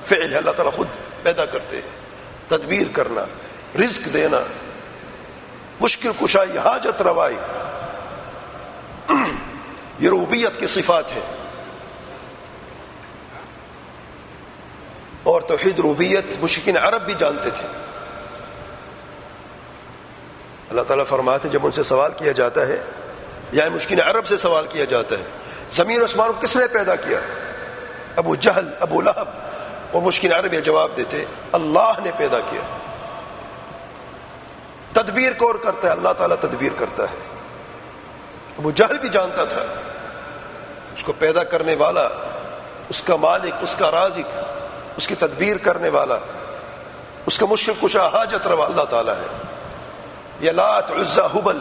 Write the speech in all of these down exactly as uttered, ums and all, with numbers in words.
فعل ہے، اللہ تعالیٰ خود پیدا کرتے ہیں. تدبیر کرنا، رزق دینا، مشکل کشائی، حاجت روائی، یہ ربوبیت کی صفات ہیں. اور توحید ربوبیت مشرکین عرب بھی جانتے تھے. اللہ تعالیٰ فرماتے ہیں جب ان سے سوال کیا جاتا ہے، یا مشرکین عرب سے سوال کیا جاتا ہے زمین و آسمان کو کس نے پیدا کیا؟ ابو جہل، ابو لہب اور مشرکین عرب یہ جواب دیتے اللہ نے پیدا کیا. تدبیر کون کرتا ہے؟ اللہ تعالیٰ تدبیر کرتا ہے. ابو جہل بھی جانتا تھا اس کو پیدا کرنے والا، اس کا مالک، اس کا رازق، اس کی تدبیر کرنے والا، اس کا مشکل کشا حاجت روا اللہ تعالیٰ ہے. یہ لات، عزا، حبل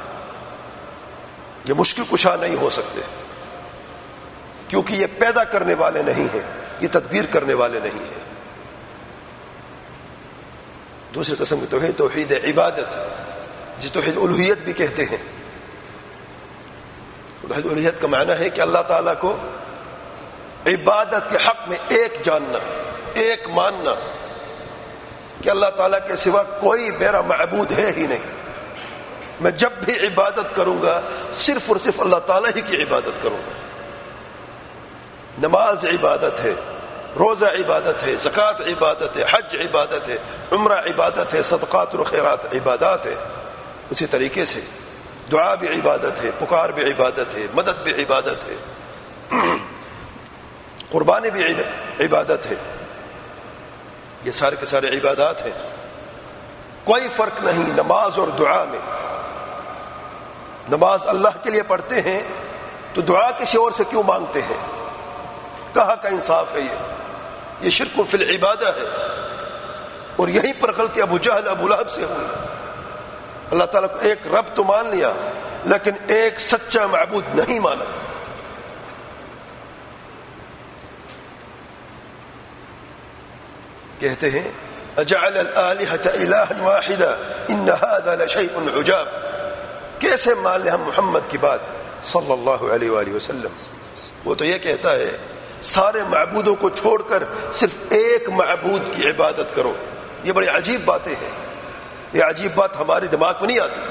یہ مشکل کشا نہیں ہو سکتے کیونکہ یہ پیدا کرنے والے نہیں ہیں، یہ تدبیر کرنے والے نہیں ہیں. دوسری قسم کی توحید توحید عبادت، جس توحید الوہیت بھی کہتے ہیں. توحید الوہیت کا معنی ہے کہ اللہ تعالیٰ کو عبادت کے حق میں ایک جاننا، ایک ماننا کہ اللہ تعالیٰ کے سوا کوئی میرا معبود ہے ہی نہیں. میں جب بھی عبادت کروں گا صرف اور صرف اللہ تعالیٰ ہی کی عبادت کروں گا. نماز عبادت ہے، روزہ عبادت ہے، زکوٰۃ عبادت ہے، حج عبادت ہے، عمرہ عبادت ہے، صدقات و خیرات عبادات ہے. اسی طریقے سے دعا بھی عبادت ہے، پکار بھی عبادت ہے، مدد بھی عبادت ہے، قربانی بھی عبادت ہے. یہ سارے کے سارے عبادات ہیں. کوئی فرق نہیں نماز اور دعا میں. نماز اللہ کے لیے پڑھتے ہیں تو دعا کسی اور سے کیوں مانگتے ہیں؟ کہاں کا انصاف ہے؟ یہ یہ شرک فی العبادہ ہے. اور یہیں پر غلطی ابو جہل، ابو لہب سے ہوئی. اللہ تعالیٰ کو ایک رب تو مان لیا لیکن ایک سچا معبود نہیں مانا. کہتے ہیں اجعل الآلہۃ الہا واحدا ان ھذا لشیء عجاب. کیسے مان لیں ہم محمد کی بات صلی اللہ علیہ وآلہ وسلم؟ وہ تو یہ کہتا ہے سارے معبودوں کو چھوڑ کر صرف ایک معبود کی عبادت کرو. یہ بڑی عجیب باتیں ہیں. یہ عجیب بات ہمارے دماغ میں نہیں آتی.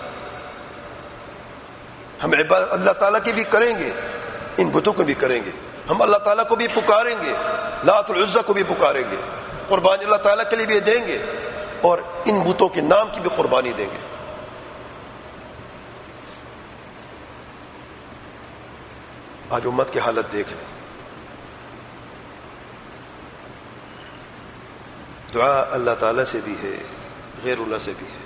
ہم عبادت اللہ تعالیٰ کی بھی کریں گے، ان بتوں کو بھی کریں گے. ہم اللہ تعالیٰ کو بھی پکاریں گے، لات العزا کو بھی پکاریں گے، قربانی اللہ تعالیٰ کے لیے بھی دیں گے اور ان بتوں کے نام کی بھی قربانی دیں گے. آج امت کی حالت دیکھ لیں. دعا اللہ تعالیٰ سے بھی ہے، غیر اللہ سے بھی ہے.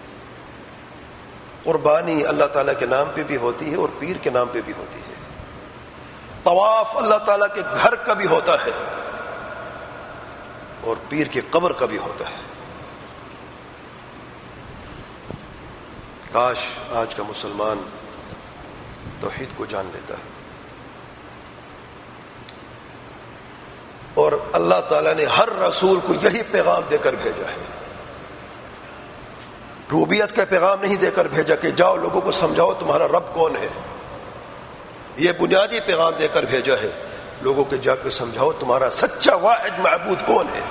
قربانی اللہ تعالیٰ کے نام پہ بھی ہوتی ہے اور پیر کے نام پہ بھی ہوتی ہے. طواف اللہ تعالیٰ کے گھر کا بھی ہوتا ہے اور پیر کی قبر کا بھی ہوتا ہے. کاش آج کا مسلمان توحید کو جان لیتا ہے. اور اللہ تعالیٰ نے ہر رسول کو یہی پیغام دے کر بھیجا ہے. ربوبیت کا پیغام نہیں دے کر بھیجا کہ جاؤ لوگوں کو سمجھاؤ تمہارا رب کون ہے. یہ بنیادی پیغام دے کر بھیجا ہے لوگوں کے جا کے سمجھاؤ تمہارا سچا واحد معبود کون ہے.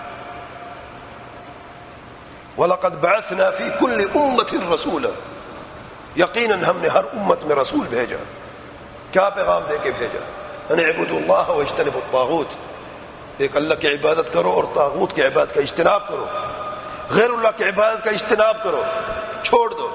وَلَقَدْ بَعَثْنَا فِي كُلِّ أُمَّةٍ رَسُولًا. یقیناً ہم نے ہر امت میں رسول بھیجا. کیا پیغام دے کے بھیجا؟ ان اعبدوا اللہ واجتنبوا الطاغوت. ایک اللہ کی عبادت کرو اور طاغوت کی عبادت کا اجتناب کرو. غیر اللہ کی عبادت کا اجتناب کرو، چھوڑ دو.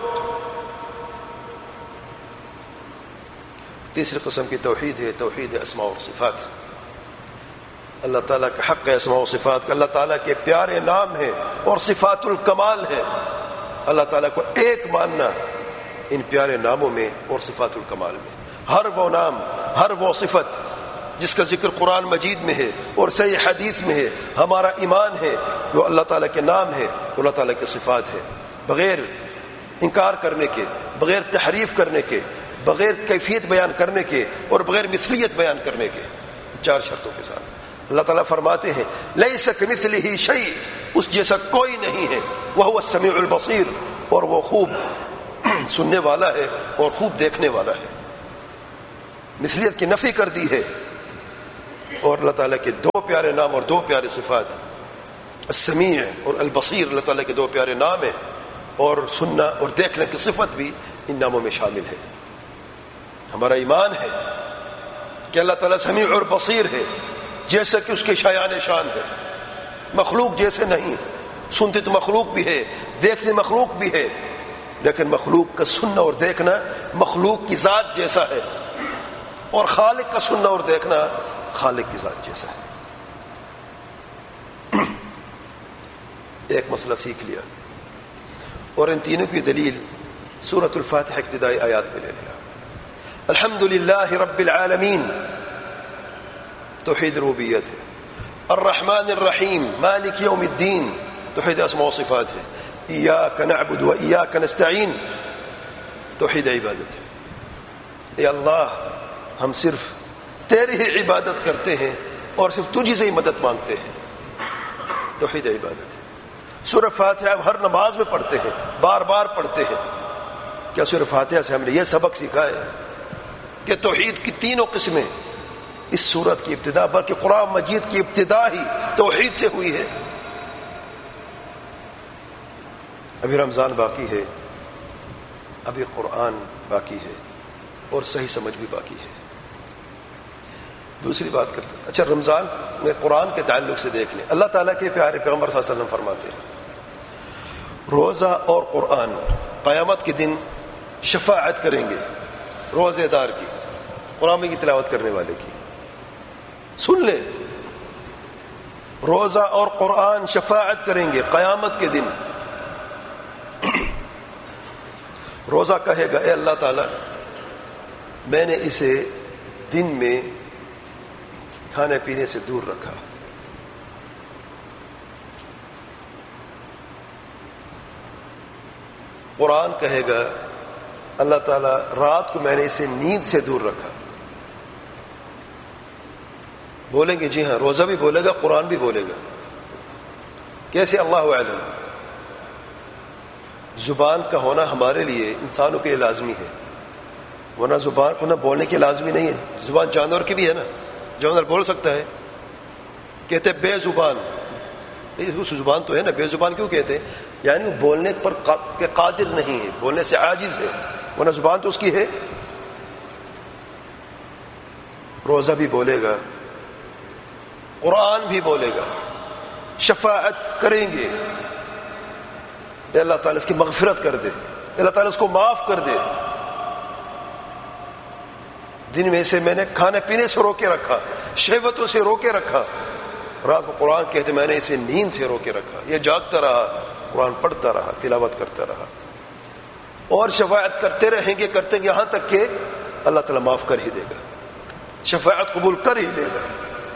تیسری قسم کی توحید ہے توحید اسماء و صفات. اللہ تعالیٰ کے حق ہے اسماء و صفات کا. اللہ تعالیٰ کے پیارے نام ہیں اور صفات الکمال ہیں. اللہ تعالیٰ کو ایک ماننا ان پیارے ناموں میں اور صفات الکمال میں. ہر وہ نام، ہر وہ صفت جس کا ذکر قرآن مجید میں ہے اور صحیح حدیث میں ہے، ہمارا ایمان ہے وہ اللہ تعالیٰ کے نام ہے، اللہ تعالیٰ کے صفات ہے. بغیر انکار کرنے کے، بغیر تحریف کرنے کے، بغیر کیفیت بیان کرنے کے اور بغیر مثلیت بیان کرنے کے، چار شرطوں کے ساتھ. اللہ تعالیٰ فرماتے ہیں لیس کمثلہ شیء، اس جیسا کوئی نہیں ہے. وہو السمیع البصیر، اور وہ خوب سننے والا ہے اور خوب دیکھنے والا ہے. مثلیت کی نفی کر دی ہے. اور اللہ تعالیٰ کے دو پیارے نام اور دو پیارے صفات، السمیع اور البصیر، اللہ تعالیٰ کے دو پیارے نام ہیں، اور سننا اور دیکھنے کی صفت بھی ان ناموں میں شامل ہے۔ ہمارا ایمان ہے کہ اللہ تعالیٰ سمیع اور بصیر ہے، جیسا کہ اس کے شایان شان ہے، مخلوق جیسے نہیں، سنتے تو مخلوق بھی ہے، دیکھنے مخلوق بھی ہے، لیکن مخلوق کا سننا اور دیکھنا مخلوق کی ذات جیسا ہے، اور خالق کا سننا اور دیکھنا خالق کی ذات جیسا ہے۔ ایک مسئلہ سیکھ لیا، اور ان تینوں کی دلیل سورۃ الفاتحہ ابتدائی آیات میں لے لیا۔ الحمد للہ رب العالمین توحید ربوبیت ہے، الرحمن الرحیم مالک یوم الدین توحید اسماء و صفات ہے، ایاک نعبد و ایاک نستعین توحید عبادت ہے۔ اے اللہ ہم صرف تیری ہی عبادت کرتے ہیں اور صرف تجھی سے ہی مدد مانگتے ہیں، توحید عبادت ہے۔ سورہ فاتحہ ہر نماز میں پڑھتے ہیں، بار بار پڑھتے ہیں۔ کیا سورہ فاتحہ سے ہم نے یہ سبق سیکھا ہے کہ توحید کی تینوں قسمیں اس سورت کی ابتدا، بلکہ قرآن مجید کی ابتدا ہی توحید سے ہوئی ہے؟ ابھی رمضان باقی ہے، ابھی قرآن باقی ہے، اور صحیح سمجھ بھی باقی ہے۔ دوسری بات کرتے ہیں، اچھا رمضان میں قرآن کے تعلق سے دیکھ لیں، اللہ تعالیٰ کے پیارے پیغمبر صلی اللہ علیہ وسلم فرماتے ہیں روزہ اور قرآن قیامت کے دن شفاعت کریں گے روزے دار کی، قرآن کی تلاوت کرنے والے کی۔ سن لیں، روزہ اور قرآن شفاعت کریں گے قیامت کے دن۔ روزہ کہے گا اے اللہ تعالیٰ میں نے اسے دن میں کھانے پینے سے دور رکھا، قرآن کہے گا اللہ تعالیٰ رات کو میں نے اسے نیند سے دور رکھا۔ بولیں گے جی ہاں، روزہ بھی بولے گا، قرآن بھی بولے گا۔ کیسے؟ اللہ اعلم۔ زبان کا ہونا ہمارے لیے انسانوں کے لیے لازمی ہے، ورنہ زبان کو نہ بولنے کے لازمی نہیں ہے۔ زبان جانور کی بھی ہے نا، جانور بول سکتا ہے۔ کہتے بے زبان، اس زبان تو ہے نا، بے زبان کیوں کہتے ہیں؟ یعنی وہ بولنے پر قادر نہیں ہے، بولنے سے عاجز ہے، ورنہ زبان تو اس کی ہے۔ روزہ بھی بولے گا، قرآن بھی بولے گا، شفاعت کریں گے، اے اللہ تعالیٰ اس کی مغفرت کر دے، اللہ تعالیٰ اس کو معاف کر دے۔ دن میں سے میں نے کھانے پینے سے روکے رکھا، شہوتوں سے روکے رکھا، رات کو قرآن کہتے میں نے اسے نیند سے روکے رکھا، یہ جاگتا رہا، قرآن پڑھتا رہا، تلاوت کرتا رہا، اور شفاعت کرتے رہیں گے کرتے گے یہاں تک کہ اللہ تعالیٰ معاف کر ہی دے گا، شفاعت قبول کر ہی دے گا۔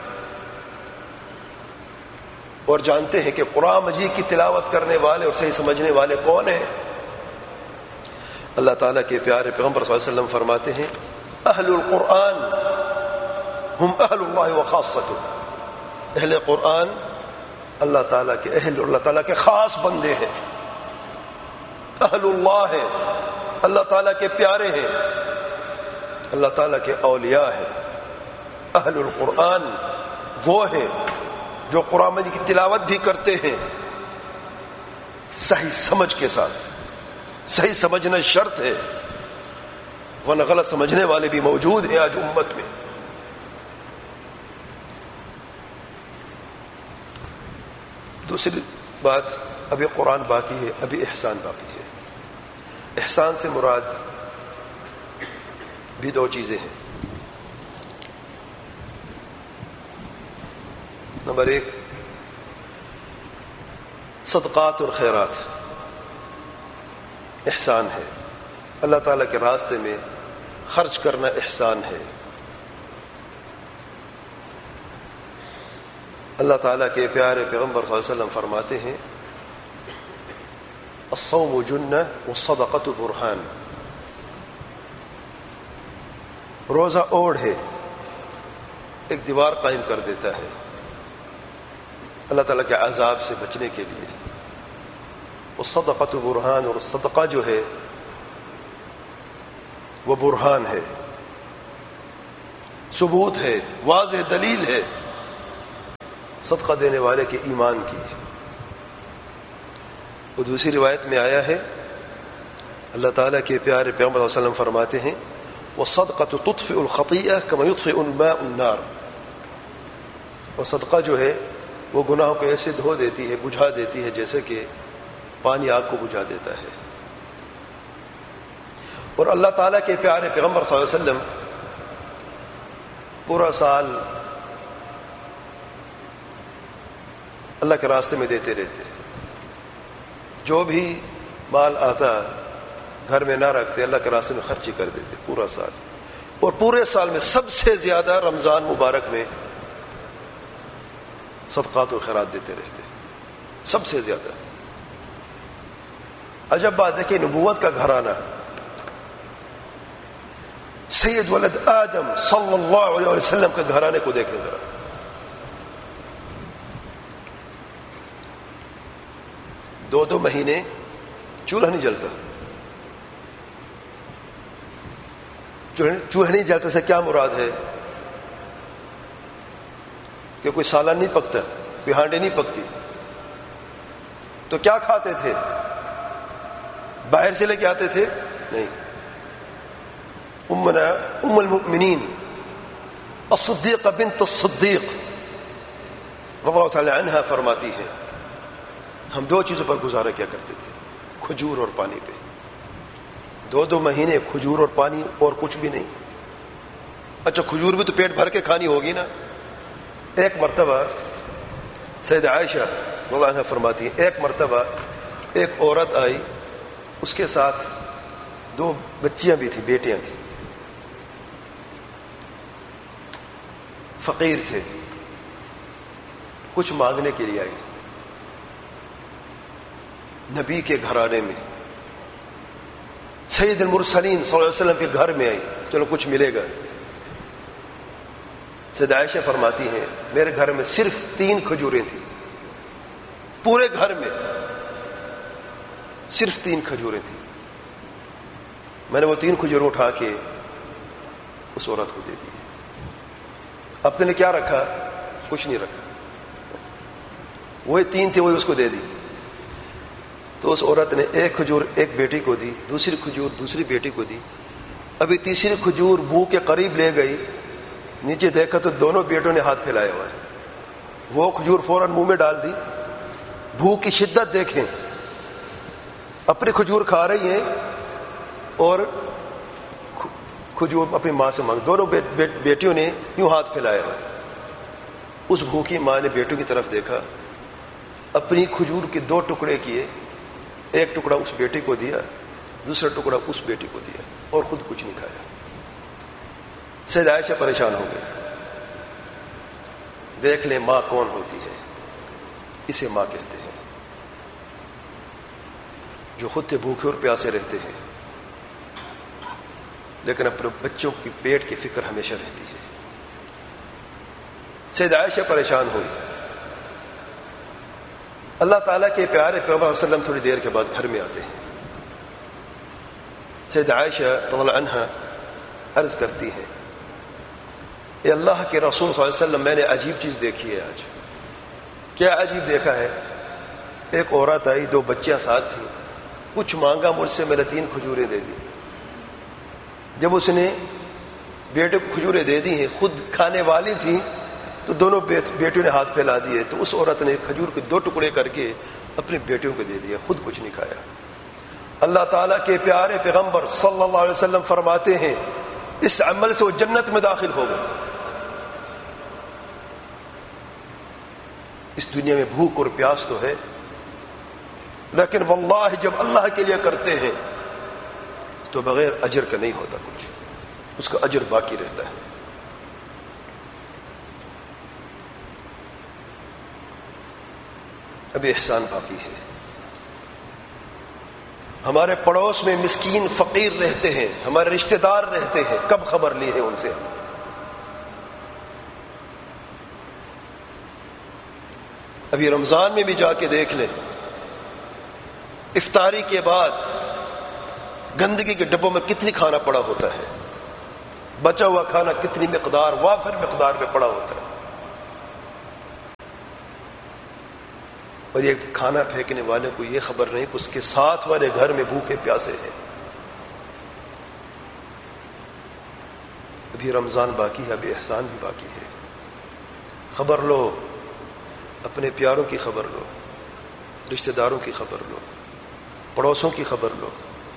اور جانتے ہیں کہ قرآن مجید کی تلاوت کرنے والے اور صحیح سمجھنے والے کون ہیں؟ اللہ تعالیٰ کے پیارے پیغمبر صلی اللہ علیہ وسلم فرماتے ہیں اہل القرآن ہم اہل اللہ و خاصتہ، اہل قرآن اللہ تعالیٰ کے اہل اور اللہ تعالیٰ کے خاص بندے ہیں، اہل اللہ ہیں، اللہ تعالیٰ کے پیارے ہیں، اللہ تعالیٰ کے اولیاء ہیں۔ اہل القرآن وہ ہیں جو قرآن مجید کی تلاوت بھی کرتے ہیں صحیح سمجھ کے ساتھ۔ صحیح سمجھنا شرط ہے، ورنہ غلط سمجھنے والے بھی موجود ہیں آج امت میں۔ دوسری بات، ابھی قرآن باقی ہے، ابھی احسان باقی ہے۔ احسان سے مراد بھی دو چیزیں ہیں۔ نمبر ایک صدقات اور خیرات، احسان ہے، اللہ تعالیٰ کے راستے میں خرچ کرنا احسان ہے۔ اللہ تعالیٰ کے پیارے پیغمبر صلی اللہ علیہ وسلم فرماتے ہیں الصوم جنہ والصدقۃ برہان، روزہ اوڑھ ہے، ایک دیوار قائم کر دیتا ہے اللہ تعالیٰ کے عذاب سے بچنے کے لیے۔ والصدقۃ برہان، اور صدقہ جو ہے وہ برہان ہے۔ ثبوت ہے، واضح دلیل ہے صدقہ دینے والے کے ایمان کی۔ وہ دوسری روایت میں آیا ہے، اللہ تعالیٰ کے پیارے پیغمبر صلی اللہ علیہ وسلم فرماتے ہیں وَالصَّدْقَةُ تُطْفِئُ الْخَطِيئَةَ كَمَا يُطْفِئُ الْمَاءُ النَّارَ، اور صدقہ جو ہے وہ گناہوں کو ایسے دھو دیتی ہے، بجھا دیتی ہے جیسے کہ پانی آگ کو بجھا دیتا ہے۔ اور اللہ تعالیٰ کے پیارے پیغمبر صلی اللہ علیہ وسلم پورا سال اللہ کے راستے میں دیتے رہتے، جو بھی مال آتا گھر میں نہ رکھتے، اللہ کے راستے میں خرچ ہی کر دیتے پورا سال۔ اور پورے سال میں سب سے زیادہ رمضان مبارک میں صدقات و خیرات دیتے رہتے، سب سے زیادہ۔ عجب بات دیکھیں، نبوت کا گھرانہ سید ولد آدم صلی اللہ علیہ وسلم کے گھرانے کو دیکھیں ذرا، دو دو مہینے چولہا نہیں جلتا۔ چولہا نہیں جلتا سے کیا مراد ہے؟ کہ کوئی سالن نہیں پکتا، کوئی ہانڈی نہیں پکتی، تو کیا کھاتے تھے؟ باہر سے لے کے آتے تھے؟ نہیں۔ امنا ام المؤمنین الصدیقہ بنت الصدیق رضی اللہ تعالی عنہا فرماتی ہے ہم دو چیزوں پر گزارا کیا کرتے تھے، کھجور اور پانی پہ۔ دو دو مہینے کھجور اور پانی اور کچھ بھی نہیں۔ اچھا کھجور بھی تو پیٹ بھر کے کھانی ہوگی نا۔ ایک مرتبہ سیدہ عائشہ رضی اللہ عنہا فرماتی ہے ایک مرتبہ ایک عورت آئی، اس کے ساتھ دو بچیاں بھی تھیں، بیٹیاں تھیں، فقیر تھے، کچھ مانگنے کے لیے آئی، نبی کے گھرانے میں، سید المرسلین صلی اللہ علیہ وسلم کے گھر میں آئی، چلو کچھ ملے گا۔ سیدہ عائشہ فرماتی ہیں میرے گھر میں صرف تین کھجوریں تھیں، پورے گھر میں صرف تین کھجوریں تھیں۔ میں نے وہ تین کھجوریں اٹھا کے اس عورت کو دے دی۔ اپنے نے کیا رکھا؟ کچھ نہیں رکھا، وہی تین تھے وہی اس کو دے دی۔ تو اس عورت نے ایک کھجور ایک بیٹی کو دی، دوسری کھجور دوسری بیٹی کو دی، ابھی تیسری کھجور منہ کے قریب لے گئی، نیچے دیکھا تو دونوں بیٹوں نے ہاتھ پھیلایا ہوا ہے۔ وہ کھجور فوراً منہ میں ڈال دی۔ بھوک کی شدت دیکھیں، اپنی کھجور کھا رہی ہیں اور کھجور اپنی ماں سے مانگ، دونوں بیٹیوں نے یوں ہاتھ پھیلایا ہوا ہے۔ اس بھوکی ماں نے بیٹوں کی طرف دیکھا، اپنی کھجور کے دو ٹکڑے کیے، ایک ٹکڑا اس بیٹی کو دیا، دوسرا ٹکڑا اس بیٹی کو دیا، اور خود کچھ نہیں کھایا۔ سیدہ عائشہ پریشان ہو گئی، دیکھ لیں ماں کون ہوتی ہے، اسے ماں کہتے ہیں، جو خود سے بھوکے اور پیاسے رہتے ہیں لیکن اپنے بچوں کی پیٹ کی فکر ہمیشہ رہتی ہے۔ سیدہ عائشہ پریشان ہوئی۔ اللہ تعالیٰ کے پیارے پیغمبر صلی اللہ علیہ وسلم تھوڑی دیر کے بعد گھر میں آتے ہیں۔ سیدہ عائشہ رضی اللہ عنہا عرض کرتی ہیں اے اللہ کے رسول صلی اللہ علیہ وسلم، میں نے عجیب چیز دیکھی ہے آج۔ کیا عجیب دیکھا ہے؟ ایک عورت آئی، دو بچیاں ساتھ تھیں، کچھ مانگا مجھ سے، میں نے تین کھجوریں دے دی۔ جب اس نے بیٹے کو کھجوریں دے دی ہیں، خود کھانے والی تھی، تو دونوں بیٹیوں نے ہاتھ پھیلا دیے، تو اس عورت نے کھجور کے دو ٹکڑے کر کے اپنی بیٹیوں کو دے دیا، خود کچھ نہیں کھایا۔ اللہ تعالیٰ کے پیارے پیغمبر صلی اللہ علیہ وسلم فرماتے ہیں اس عمل سے وہ جنت میں داخل ہو گئے۔ اس دنیا میں بھوک اور پیاس تو ہے، لیکن واللہ جب اللہ کے لیے کرتے ہیں تو بغیر اجر کا نہیں ہوتا کچھ، اس کا اجر باقی رہتا ہے۔ ابھی احسان باقی ہے۔ ہمارے پڑوس میں مسکین فقیر رہتے ہیں، ہمارے رشتہ دار رہتے ہیں، کب خبر لی ہے ان سے ہم نے؟ ابھی رمضان میں بھی جا کے دیکھ لیں، افطاری کے بعد گندگی کے ڈبوں میں کتنی کھانا پڑا ہوتا ہے، بچا ہوا کھانا کتنی مقدار، وافر مقدار میں پڑا ہوتا ہے، اور یہ کھانا پھینکنے والے کو یہ خبر نہیں کہ اس کے ساتھ والے گھر میں بھوکے پیاسے ہیں۔ ابھی رمضان باقی ہے، ابھی احسان بھی باقی ہے۔ خبر لو، اپنے پیاروں کی خبر لو، رشتہ داروں کی خبر لو، پڑوسوں کی خبر لو۔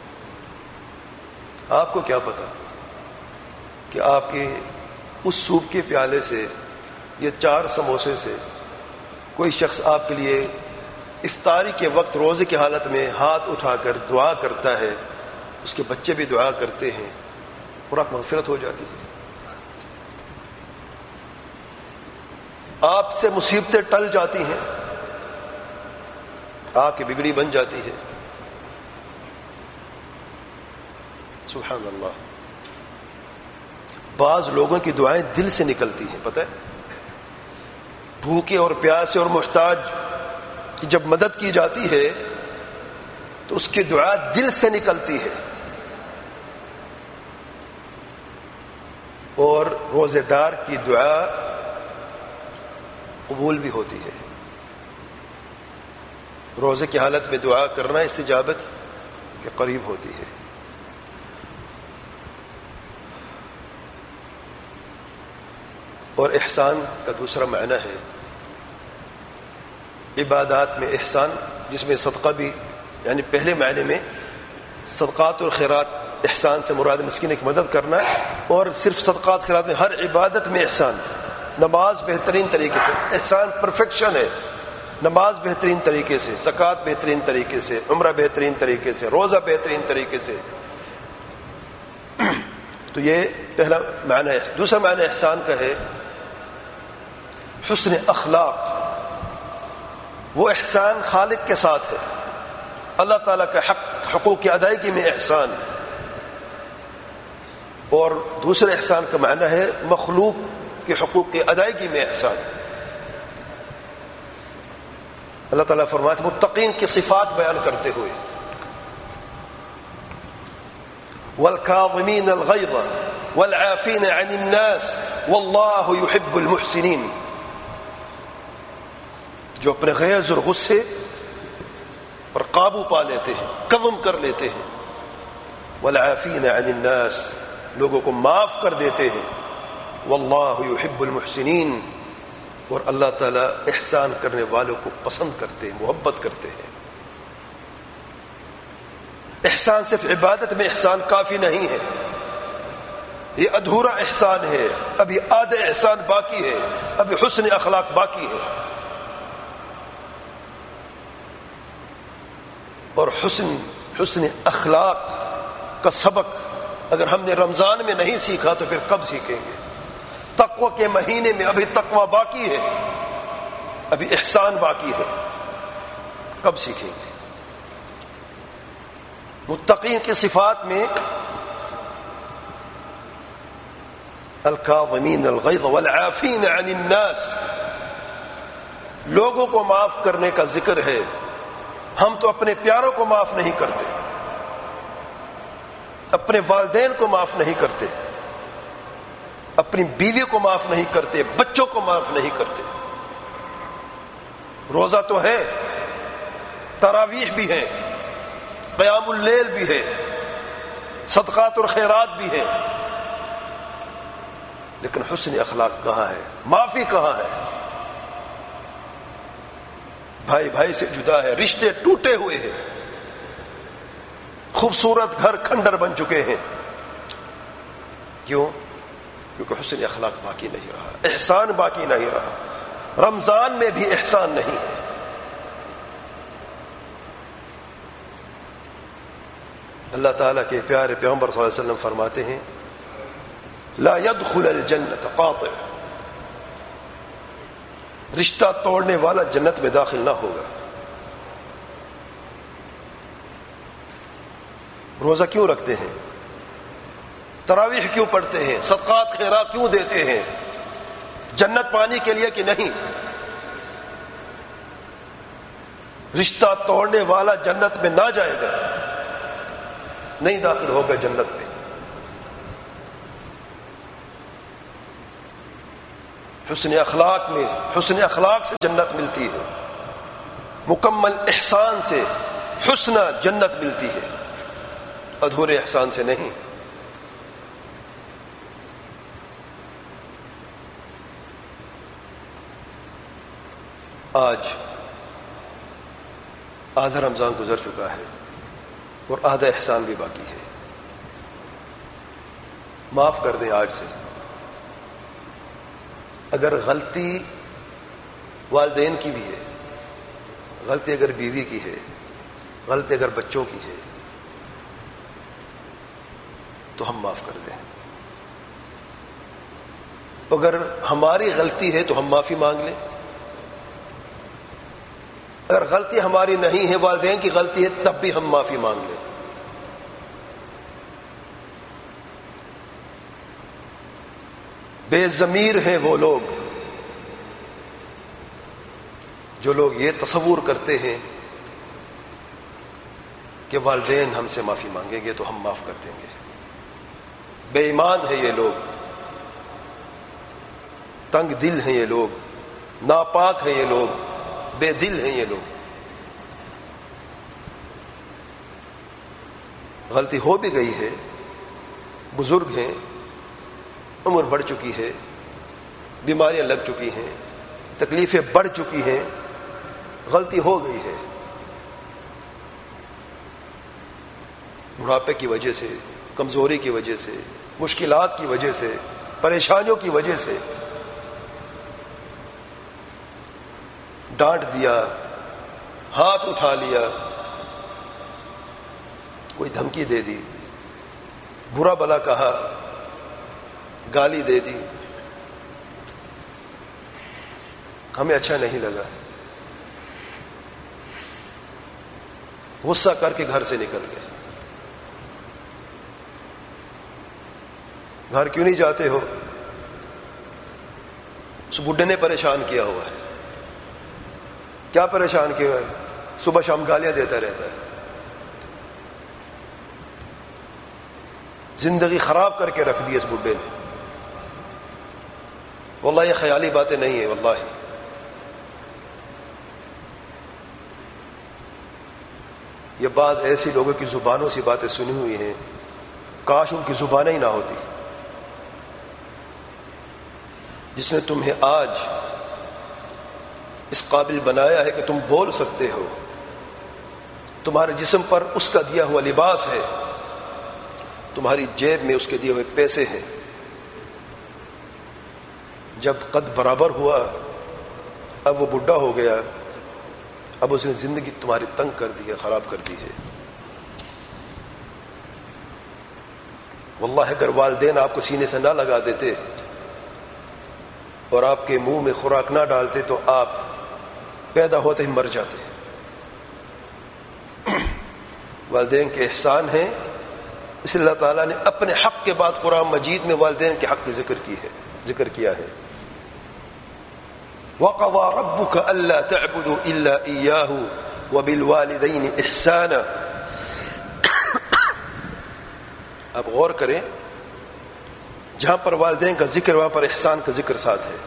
آپ کو کیا پتا کہ آپ کے اس سوپ کے پیالے سے یا چار سموسے سے کوئی شخص آپ کے لیے افطاری کے وقت روزے کی حالت میں ہاتھ اٹھا کر دعا کرتا ہے، اس کے بچے بھی دعا کرتے ہیں اور آپ مغفرت ہو جاتی ہے۔ آپ سے مصیبتیں ٹل جاتی ہیں، آپ کی بگڑی بن جاتی ہے۔ سبحان اللہ۔ بعض لوگوں کی دعائیں دل سے نکلتی ہیں، پتہ ہے، بھوکے اور پیاسے اور محتاج کی جب مدد کی جاتی ہے تو اس کی دعا دل سے نکلتی ہے، اور روزے دار کی دعا قبول بھی ہوتی ہے۔ روزے کی حالت میں دعا کرنا استجابت کے قریب ہوتی ہے۔ اور احسان کا دوسرا معنی ہے عبادات میں احسان، جس میں صدقہ بھی، یعنی پہلے معنی میں صدقات اور خیرات، احسان سے مراد مسکین کی مدد کرنا، اور صرف صدقات خیرات میں ہر عبادت میں احسان۔ نماز بہترین طریقے سے، احسان پرفیکشن ہے، نماز بہترین طریقے سے، زکوٰۃ بہترین طریقے سے، عمرہ بہترین طریقے سے، روزہ بہترین طریقے سے۔ تو یہ پہلا معنی ہے۔ دوسرا معنی احسان کا ہے حسن اخلاق۔ وہ احسان خالق کے ساتھ ہے، اللہ تعالیٰ کا حق، حقوق کی ادائیگی میں احسان۔ اور دوسرے احسان کا معنی ہے مخلوق کے حقوق کی ادائیگی میں احسان۔ اللہ تعالیٰ فرماتے ہیں متقین کی صفات بیان کرتے ہوئے، والکاظمین الغیظ والعافین عن الناس واللہ یحب المحسنین، جو اپنے غیظ اور غصے پر قابو پا لیتے ہیں، قدم کر لیتے ہیں، والعافین عن الناس، لوگوں کو معاف کر دیتے ہیں، واللہ یحب المحسنین، اور اللہ تعالیٰ احسان کرنے والوں کو پسند کرتے ہیں، محبت کرتے ہیں۔ احسان صرف عبادت میں احسان کافی نہیں ہے، یہ ادھورا احسان ہے، ابھی آدھا احسان باقی ہے، ابھی حسن اخلاق باقی ہے۔ اور حسن حسن اخلاق کا سبق اگر ہم نے رمضان میں نہیں سیکھا تو پھر کب سیکھیں گے؟ تقوی کے مہینے میں ابھی تقوی باقی ہے، ابھی احسان باقی ہے، کب سیکھیں گے؟ متقین کی صفات میں الکاظمین الغیظ والعافین عن الناس، لوگوں کو معاف کرنے کا ذکر ہے۔ ہم تو اپنے پیاروں کو معاف نہیں کرتے، اپنے والدین کو معاف نہیں کرتے، اپنی بیوی کو معاف نہیں کرتے، بچوں کو معاف نہیں کرتے۔ روزہ تو ہے، تراویح بھی ہے، قیام اللیل بھی ہے، صدقات اور خیرات بھی ہے، لیکن حسن اخلاق کہاں ہے؟ معافی کہاں ہے؟ بھائی بھائی سے جدا ہے، رشتے ٹوٹے ہوئے ہیں، خوبصورت گھر کھنڈر بن چکے ہیں۔ کیوں؟ کیونکہ حسن اخلاق باقی نہیں رہا، احسان باقی نہیں رہا۔ رمضان میں بھی احسان نہیں ہے۔ اللہ تعالیٰ کے پیارے پیغمبر صلی اللہ علیہ وسلم فرماتے ہیں لا يدخل الجنت قاطع، رشتہ توڑنے والا جنت میں داخل نہ ہوگا۔ روزہ کیوں رکھتے ہیں؟ تراویح کیوں پڑھتے ہیں؟ صدقات خیرات کیوں دیتے ہیں؟ جنت پانے کے لیے کہ نہیں؟ رشتہ توڑنے والا جنت میں نہ جائے گا، نہیں داخل ہوگا جنت میں۔ حسن اخلاق میں، حسن اخلاق سے جنت ملتی ہے، مکمل احسان سے حسن جنت ملتی ہے، ادھورے احسان سے نہیں۔ آج آدھا رمضان گزر چکا ہے اور آدھا احسان بھی باقی ہے۔ معاف کر دیں آج سے۔ اگر غلطی والدین کی بھی ہے، غلطی اگر بیوی کی ہے، غلطی اگر بچوں کی ہے، تو ہم معاف کر دیں۔ اگر ہماری غلطی ہے تو ہم معافی مانگ لیں۔ اگر غلطی ہماری نہیں ہے، والدین کی غلطی ہے، تب بھی ہم معافی مانگ لیں۔ بے ضمیر ہیں وہ لوگ جو لوگ یہ تصور کرتے ہیں کہ والدین ہم سے معافی مانگیں گے تو ہم معاف کر دیں گے۔ بے ایمان ہیں یہ لوگ، تنگ دل ہیں یہ لوگ، ناپاک ہیں یہ لوگ، بے دل ہیں یہ لوگ۔ غلطی ہو بھی گئی ہے، بزرگ ہیں، عمر بڑھ چکی ہے، بیماریاں لگ چکی ہیں، تکلیفیں بڑھ چکی ہیں، غلطی ہو گئی ہے، بڑھاپے کی وجہ سے، کمزوری کی وجہ سے، مشکلات کی وجہ سے، پریشانیوں کی وجہ سے ڈانٹ دیا، ہاتھ اٹھا لیا، کوئی دھمکی دے دی، برا بھلا کہا، گالی دے دی، ہمیں اچھا نہیں لگا، غصہ کر کے گھر سے نکل گئے۔ گھر کیوں نہیں جاتے ہو؟ اس بڈھے نے پریشان کیا ہوا ہے۔ کیا پریشان کیا ہوا ہے؟ صبح شام گالیاں دیتا رہتا ہے، زندگی خراب کر کے رکھ دی اس بڈھے نے۔ واللہ یہ خیالی باتیں نہیں ہیں، واللہ یہ بعض ایسی لوگوں کی زبانوں سے باتیں سنی ہوئی ہیں، کاش ان کی زبانیں ہی نہ ہوتی۔ جس نے تمہیں آج اس قابل بنایا ہے کہ تم بول سکتے ہو، تمہارے جسم پر اس کا دیا ہوا لباس ہے، تمہاری جیب میں اس کے دیے ہوئے پیسے ہیں، جب قد برابر ہوا، اب وہ بڈھا ہو گیا، اب اس نے زندگی تمہاری تنگ کر دی ہے، خراب کر دی ہے۔ واللہ اگر والدین آپ کو سینے سے نہ لگا دیتے اور آپ کے منہ میں خوراک نہ ڈالتے تو آپ پیدا ہوتے ہی مر جاتے۔ والدین کے احسان ہیں، اس لیے اللہ تعالیٰ نے اپنے حق کے بعد قرآن مجید میں والدین کے حق کی ذکر کی ہے ذکر کیا ہے۔ وَقَضَى رَبُّكَ أَلَّا تَعْبُدُوا إِلَّا إِيَّاهُ وَبِالْوَالِدَيْنِ إِحْسَانًا۔ اب غور کریں، جہاں پر والدین کا ذکر وہاں پر احسان کا ذکر ساتھ ہے۔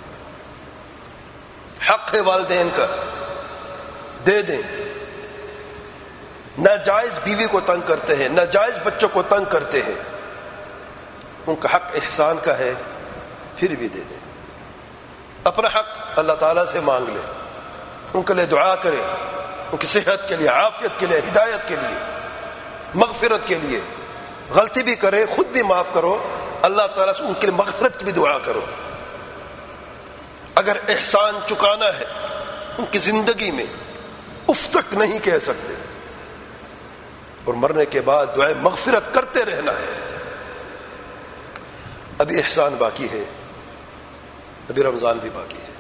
حق ہے والدین کا، دے دیں۔ ناجائز بیوی کو تنگ کرتے ہیں، ناجائز بچوں کو تنگ کرتے ہیں، ان کا حق احسان کا ہے، پھر بھی دے دیں۔ اپنا حق اللہ تعالیٰ سے مانگ لیں، ان کے لیے دعا کریں، ان کی صحت کے لیے، عافیت کے لیے، ہدایت کے لیے، مغفرت کے لیے۔ غلطی بھی کرے خود بھی معاف کرو، اللہ تعالیٰ سے ان کے لیے مغفرت کی بھی دعا کرو۔ اگر احسان چکانا ہے ان کی زندگی میں، اف تک نہیں کہہ سکتے، اور مرنے کے بعد دعائیں مغفرت کرتے رہنا ہے۔ ابھی احسان باقی ہے، ابھی رمضان بھی باقی ہے۔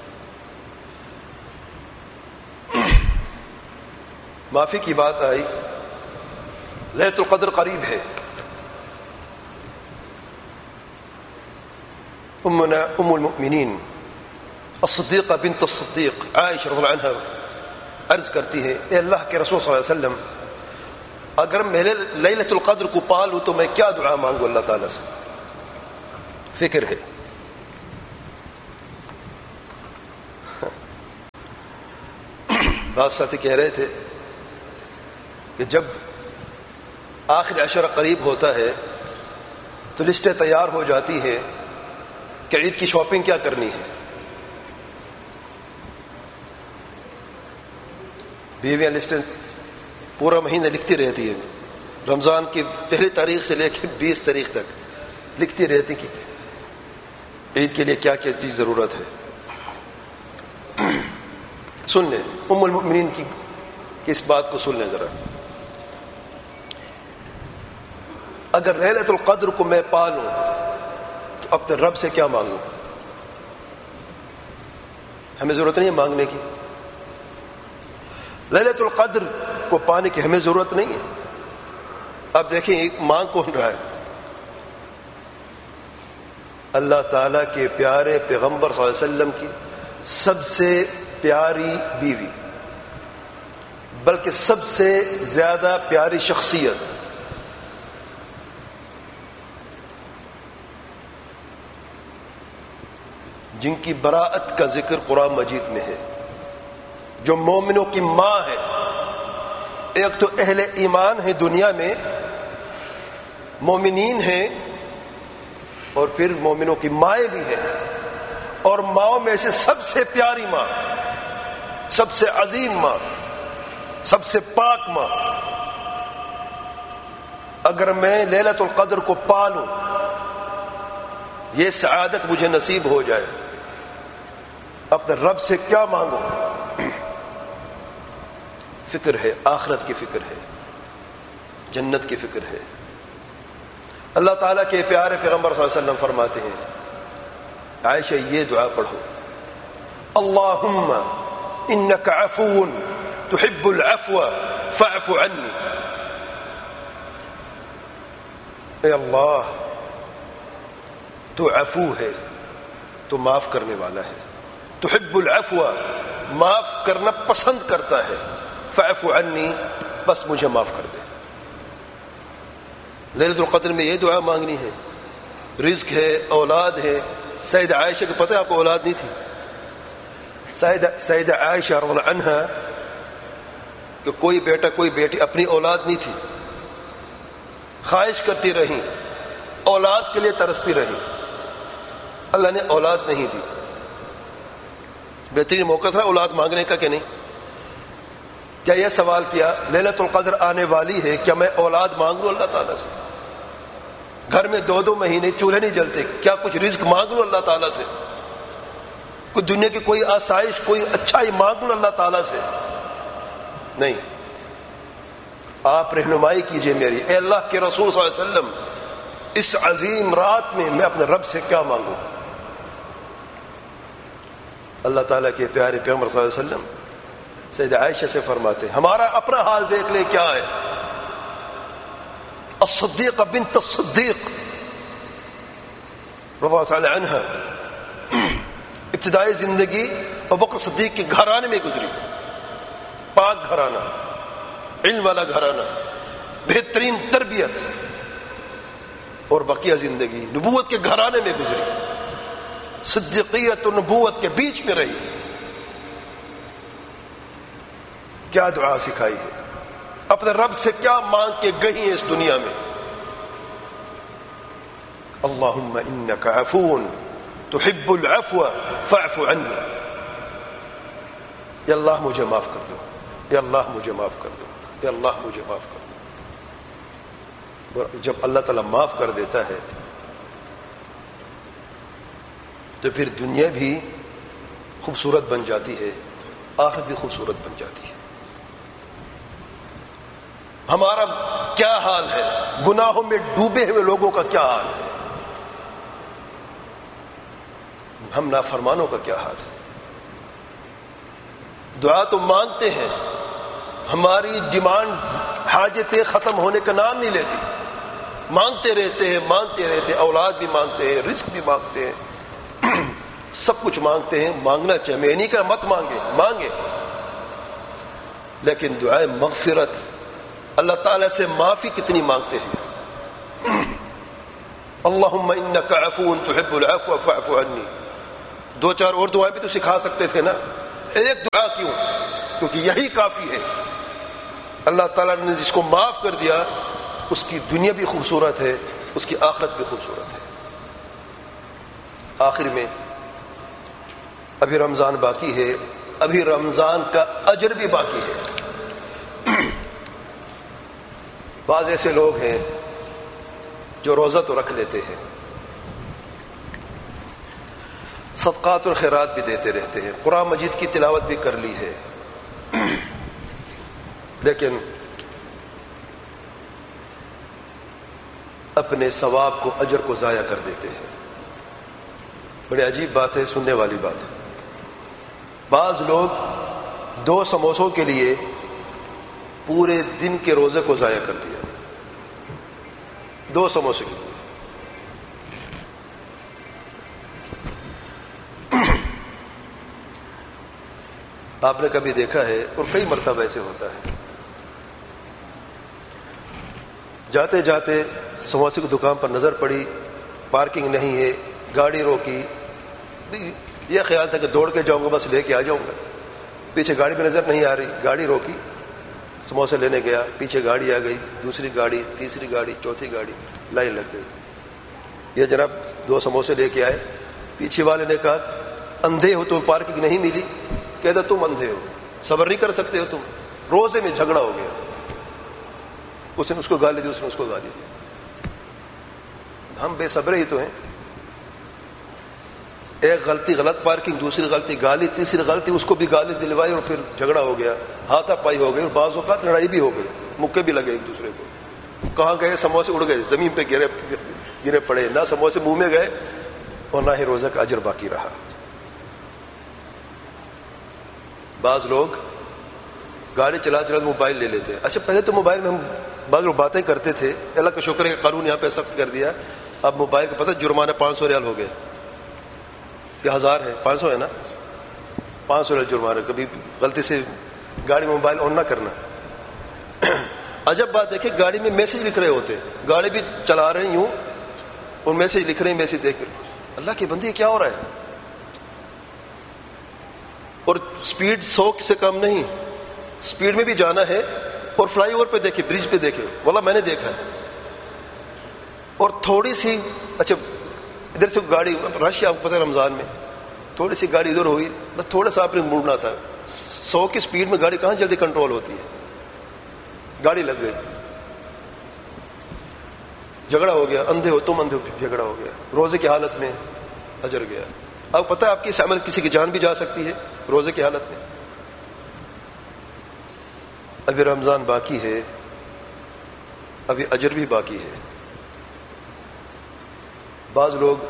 معافی کی بات آئی، لیلۃ القدر قریب ہے۔ امنا ام المؤمنین الصدیقہ بنت الصدیق عائشہ رضی اللہ عنہا عرض کرتی ہے، اے اللہ کے رسول صلی اللہ علیہ وسلم، اگر میں لیلۃ القدر کو پالوں تو میں کیا دعا مانگوں اللہ تعالیٰ سے؟ فکر ہے۔ بعض ساتھی کہہ رہے تھے کہ جب آخر عشرہ قریب ہوتا ہے تو لسٹیں تیار ہو جاتی ہیں کہ عید کی شاپنگ کیا کرنی ہے. بیویاں لسٹیں پورا مہینہ لکھتی رہتی ہیں, رمضان کی پہلی تاریخ سے لے کے بیس تاریخ تک لکھتی رہتی کہ عید کے لیے کیا کیا چیز ضرورت ہے. سن لیں ام المؤمنین کی اس بات کو سن لیں ذرا. اگر لیلۃ القدر کو میں پا لوں تو اپنے رب سے کیا مانگوں؟ ہمیں ضرورت نہیں ہے مانگنے کی. لیلۃ القدر کو پانے کی ہمیں ضرورت نہیں ہے. اب دیکھیں ایک مانگ کون رہا ہے؟ اللہ تعالیٰ کے پیارے پیغمبر صلی اللہ علیہ وسلم کی سب سے پیاری بیوی, بلکہ سب سے زیادہ پیاری شخصیت, جن کی براءت کا ذکر قرآن مجید میں ہے, جو مومنوں کی ماں ہے. ایک تو اہل ایمان ہے دنیا میں, مومنین ہیں, اور پھر مومنوں کی مائیں بھی ہیں, اور ماؤں میں سے سب سے پیاری ماں, سب سے عظیم ماں, سب سے پاک ماں. اگر میں لیلۃ القدر کو پالوں, یہ سعادت مجھے نصیب ہو جائے, اپنے رب سے کیا مانگوں؟ فکر ہے, آخرت کی فکر ہے, جنت کی فکر ہے. اللہ تعالیٰ کے پیارے پیغمبر صلی اللہ علیہ وسلم فرماتے ہیں, عائشہ یہ دعا پڑھو, اللہم انک عفو تحب العفو فاعف عنی. اے اللہ تو عفو ہے, تو معاف کرنے والا ہے, تحب العفو معاف کرنا پسند کرتا ہے, فاعف عنی بس مجھے معاف کر دے. لیلۃ القدر میں یہ دعا مانگنی ہے. رزق ہے, اولاد ہے. سیدہ عائشہ کو پتہ ہے آپ کو اولاد نہیں تھی. سیدہ سیدہ عائشہ رضی اللہ عنہا کہ کوئی بیٹا کوئی بیٹی, اپنی اولاد نہیں تھی, خواہش کرتی رہیں, اولاد کے لیے ترستی رہیں, اللہ نے اولاد نہیں دی. بہترین موقع تھا اولاد مانگنے کا کہ نہیں؟ کیا یہ سوال کیا لیلۃ القدر آنے والی ہے, کیا میں اولاد مانگ لوں اللہ تعالیٰ سے؟ گھر میں دو دو مہینے چولہے نہیں جلتے, کیا کچھ رزق مانگ لوں اللہ تعالیٰ سے؟ کوئی دنیا کی کوئی آسائش, کوئی اچھائی مانگ لوں اللہ تعالیٰ سے؟ نہیں. آپ رہنمائی کیجئے میری. اے اللہ کے رسول صلی اللہ علیہ وسلم, اس عظیم رات میں میں اپنے رب سے کیا مانگوں؟ اللہ تعالیٰ کے پیارے پیغمبر صلی اللہ علیہ وسلم سیدہ عائشہ سے فرماتے ہیں, ہمارا اپنا حال دیکھ لے کیا ہے. الصدیقہ بنت الصدیق رضی اللہ تعالی عنہ ابتدائی زندگی ابوبکر صدیق کے گھرانے میں گزری, پاک گھرانہ, علم والا گھرانہ, بہترین تربیت, اور بقیہ زندگی نبوت کے گھرانے میں گزری, صدیقیت اور نبوت کے بیچ میں رہی. کیا دعا سکھائی ہے, اپنے رب سے کیا مانگ کے گئی ہیں اس دنیا میں؟ اللہم انک عفو تحب العفو فاعف عنی. یا اللہ مجھے معاف کر دو, یا اللہ مجھے معاف کر دو, یا اللہ مجھے معاف کر دو. جب اللہ تعالیٰ معاف کر دیتا ہے تو پھر دنیا بھی خوبصورت بن جاتی ہے, آخرت بھی خوبصورت بن جاتی ہے. ہمارا کیا حال ہے, گناہوں میں ڈوبے ہوئے لوگوں کا کیا حال ہے, ہم نافرمانوں کا کیا حال ہے. دعا تو مانگتے ہیں, ہماری ڈیمانڈ, حاجتیں ختم ہونے کا نام نہیں لیتی. مانگتے رہتے ہیں, مانگتے رہتے ہیں, اولاد بھی مانگتے ہیں, رزق بھی مانگتے ہیں, سب کچھ مانگتے ہیں. مانگنا چاہیے, میں نہیں کہا مت مانگے, مانگے, لیکن دعائے مغفرت, اللہ تعالیٰ سے معافی کتنی مانگتے ہیں؟ اللہم انک عفو تحب العفو فاعف عنی. دو چار اور دعائیں بھی تو سکھا سکتے تھے نا, ایک دعا کیوں؟ کیونکہ یہی کافی ہے. اللہ تعالیٰ نے جس کو معاف کر دیا اس کی دنیا بھی خوبصورت ہے، اس کی آخرت بھی خوبصورت ہے. آخر میں ابھی رمضان باقی ہے، ابھی رمضان کا اجر بھی باقی ہے. بعض ایسے لوگ ہیں جو روزہ تو رکھ لیتے ہیں، صدقات اور خیرات بھی دیتے رہتے ہیں، قرآن مجید کی تلاوت بھی کر لی ہے، لیکن اپنے ثواب کو، اجر کو ضائع کر دیتے ہیں. بڑی عجیب بات ہے، سننے والی بات ہے. بعض لوگ دو سموسوں کے لیے پورے دن کے روزے کو ضائع کر دیا. دو سموسے کے لیے. آپ نے کبھی دیکھا ہے، اور کئی مرتبہ ایسے ہوتا ہے، جاتے جاتے سموسے کی دکان پر نظر پڑی، پارکنگ نہیں ہے، گاڑی روکی، یہ خیال تھا کہ دوڑ کے جاؤں گا، بس لے کے آ جاؤں گا. پیچھے گاڑی بھی نظر نہیں آ رہی، گاڑی روکی، سموسے لینے گیا، پیچھے گاڑی آ گئی، دوسری گاڑی، تیسری گاڑی، چوتھی گاڑی، لائن لگ گئی. یہ جناب دو سموسے لے کے آئے. پیچھے والے نے کہا اندھے ہو تو پارکنگ نہیں ملی؟ کہتا تم اندھے ہو، صبر نہیں کر سکتے ہو تم. روزے میں جھگڑا ہو گیا، اس نے اس کو گالی دی، اس نے اس کو گالی دی. ہم بے صبرے ہی تو ہیں. ایک غلطی غلط پارکنگ، دوسری غلطی گالی، تیسری غلطی اس کو بھی گالی دلوائی، اور پھر جھگڑا ہو گیا، ہاتھا پائی ہو گئی، اور بعض اوقات لڑائی بھی ہو گئی، مکے بھی لگے ایک دوسرے کو. کہاں گئے؟ سموسے اڑ گئے، زمین پہ گرے گرے پڑے. نہ سموسے منہ میں گئے اور نہ ہی روزہ کا اجر باقی رہا. بعض لوگ گاڑی چلا چلا موبائل لے لیتے ہیں. اچھا پہلے تو موبائل میں ہم بعض لوگ باتیں کرتے تھے، اللہ کا شکر ہے کہ قانون یہاں پہ سخت کر دیا. اب موبائل کا پتہ جرمانہ پانچ سو ریال ہو گئے، یہ ہزار ہے، پانچ سو ہے نا، پانچ سو ریال جرمانہ. کبھی غلطی سے گاڑی میں موبائل آن نہ کرنا. عجب بات دیکھیں، گاڑی میں میسج لکھ رہے ہوتے، گاڑی بھی چلا رہے ہیں یوں اور میسج لکھ رہے ہیں، میسج دیکھ رہے. اللہ کے بندے کیا ہو رہا ہے؟ اور سپیڈ سو سے کم نہیں، سپیڈ میں بھی جانا ہے. اور فلائی اوور پہ دیکھے، برج پہ دیکھے، واللہ میں نے دیکھا ہے. اور تھوڑی سی، اچھا ادھر سے گاڑی رش، آپ کو پتہ ہے رمضان میں تھوڑی سی گاڑی ادھر ہوئی، بس تھوڑا سا آپ نے موڑنا تھا. سو کی سپیڈ میں گاڑی کہاں جلدی کنٹرول ہوتی ہے؟ گاڑی لگ گئی، جھگڑا ہو گیا. اندھے ہو تم، اندھے ہو، جھگڑا ہو گیا. روزے کی حالت میں اجر گیا. اب پتہ ہے آپ کی اس عمل کسی کی جان بھی جا سکتی ہے روزے کی حالت میں. ابھی رمضان باقی ہے، ابھی اجر بھی باقی ہے. بعض لوگ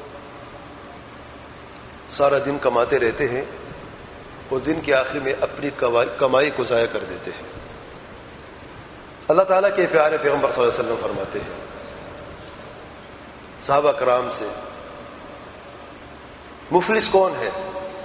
سارا دن کماتے رہتے ہیں اور دن کے آخر میں اپنی کمائی کو ضائع کر دیتے ہیں. اللہ تعالیٰ کے پیارے پیغمبر صلی اللہ علیہ وسلم فرماتے ہیں صحابہ کرام سے، مفلس کون ہے؟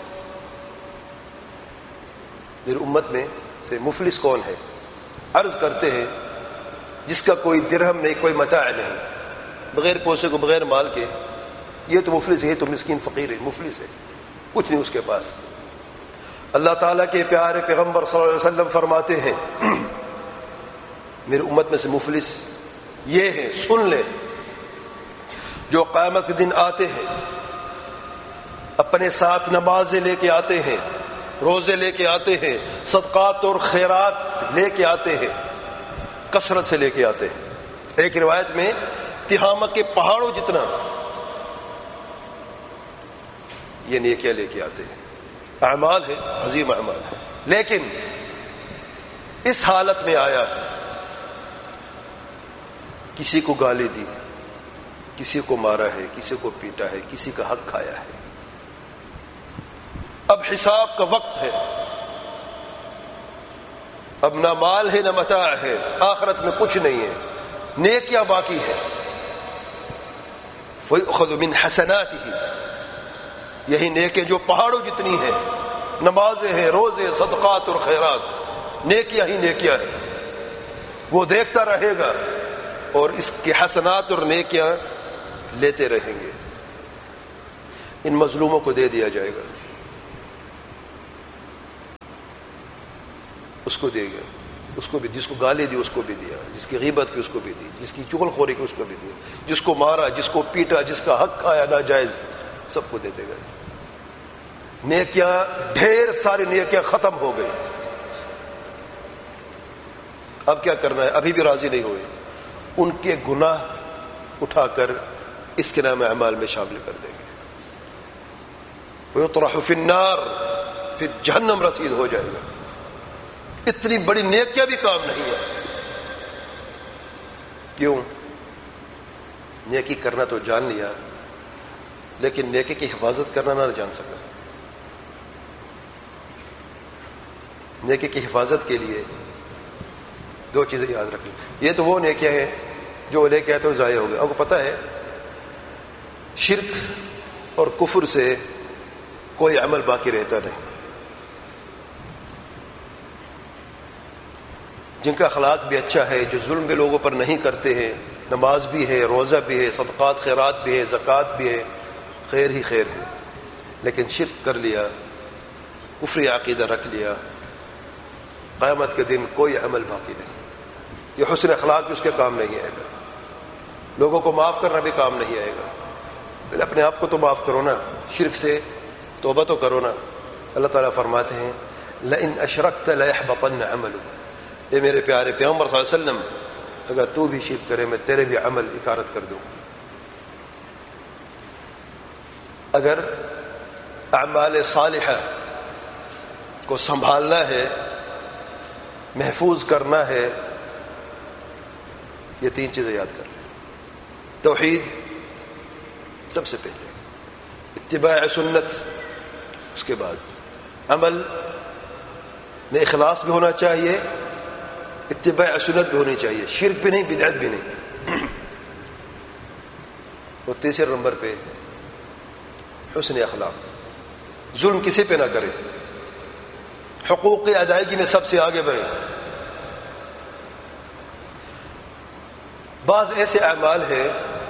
میری امت میں سے مفلس کون ہے؟ عرض کرتے ہیں جس کا کوئی درہم نہیں، کوئی متاع نہیں، بغیر پیسے کو، بغیر مال کے، یہ تو مفلس ہے، یہ تو مسکین فقیر ہے، مفلس ہے، کچھ نہیں اس کے پاس. اللہ تعالیٰ کے پیارے پیغمبر صلی اللہ علیہ وسلم فرماتے ہیں میری امت میں سے مفلس یہ ہے، سن لے، جو قیامت کے دن آتے ہیں، اپنے ساتھ نمازیں لے کے آتے ہیں، روزے لے کے آتے ہیں، صدقات اور خیرات لے کے آتے ہیں، کثرت سے لے کے آتے ہیں. ایک روایت میں تہامہ کے پہاڑوں جتنا یہ نیکیاں لے کے آتے ہیں. اعمال ہے، عظیم اعمال ہے، لیکن اس حالت میں آیا، کسی کو گالی دی، کسی کو مارا ہے، کسی کو پیٹا ہے، کسی کا حق کھایا ہے. اب حساب کا وقت ہے، اب نہ مال ہے نہ متاع ہے، آخرت میں کچھ نہیں ہے، نیکیاں باقی ہے. فَيُؤْخَذُ مِنْ حَسَنَاتِهِ، یہی نیکیاں جو پہاڑوں جتنی ہیں، نمازیں ہیں، روزے، صدقات اور خیرات، نیکیاں ہی نیکیاں ہیں. وہ دیکھتا رہے گا اور اس کی حسنات اور نیکیاں لیتے رہیں گے. ان مظلوموں کو دے دیا جائے گا. اس کو دے گا، اس کو بھی، جس کو گالی دی اس کو بھی دیا، جس کی غیبت کی اس کو بھی دی، جس کی چغل خوری کی اس کو بھی دیا، جس کو مارا، جس کو پیٹا، جس کا حق کھایا ناجائز، سب کو دیتے گئے۔ نیکیاں، ڈھیر ساری نیکیاں ختم ہو گئی۔ اب کیا کرنا ہے؟ ابھی بھی راضی نہیں ہوئے، ان کے گناہ اٹھا کر اس کے نام اعمال میں شامل کر دیں گے۔ وَيُطْرَحُ فِي النَّارِ، پھر جہنم رسید ہو جائے گا۔ اتنی بڑی نیکیاں بھی کام نہیں ہے۔ کیوں؟ نیکی کرنا تو جان لیا، لیکن نیکی کی حفاظت کرنا نہ جان سکا۔ نیکی کی حفاظت کے لیے دو چیزیں یاد رکھ لیں۔ یہ تو وہ نیکیاں ہیں جو لے کے آئے تو ضائع ہو گئے۔ آپ کو پتہ ہے شرک اور کفر سے کوئی عمل باقی رہتا نہیں۔ جن کا اخلاق بھی اچھا ہے، جو ظلم بھی لوگوں پر نہیں کرتے ہیں، نماز بھی ہے، روزہ بھی ہے، صدقات خیرات بھی ہے، زکوٰۃ بھی ہے، خیر ہی خیر ہے، لیکن شرک کر لیا، کفری عقیدہ رکھ لیا، قیامت کے دن کوئی عمل باقی نہیں۔ یہ حسن اخلاق بھی اس کے کام نہیں آئے گا، لوگوں کو معاف کرنا بھی کام نہیں آئے گا۔ پہلے اپنے آپ کو تو معاف کرو نا، شرک سے توبہ تو کرو نا۔ اللہ تعالیٰ فرماتے ہیں لَإِنْ أَشْرَكْتَ لَيَحْبَطَنَّ عَمَلُكَ، اے میرے پیارے پیغمبر صلی اللہ علیہ وسلم، اگر تو بھی شرک کرے میں تیرے بھی عمل اکارت کر دوں۔ اگر اعمال صالحہ کو سنبھالنا ہے، محفوظ کرنا ہے، یہ تین چیزیں یاد کر لیں۔ توحید سب سے پہلے، اتباع سنت، اس کے بعد عمل میں اخلاص بھی ہونا چاہیے، اتباع سنت بھی ہونی چاہیے، شرک بھی نہیں، بدعت بھی نہیں۔ اور تیسرے نمبر پہ حسن اخلاق، ظلم کسی پہ نہ کرے، حقوق کی ادائیگی میں سب سے آگے بڑھے۔ بعض ایسے اعمال ہیں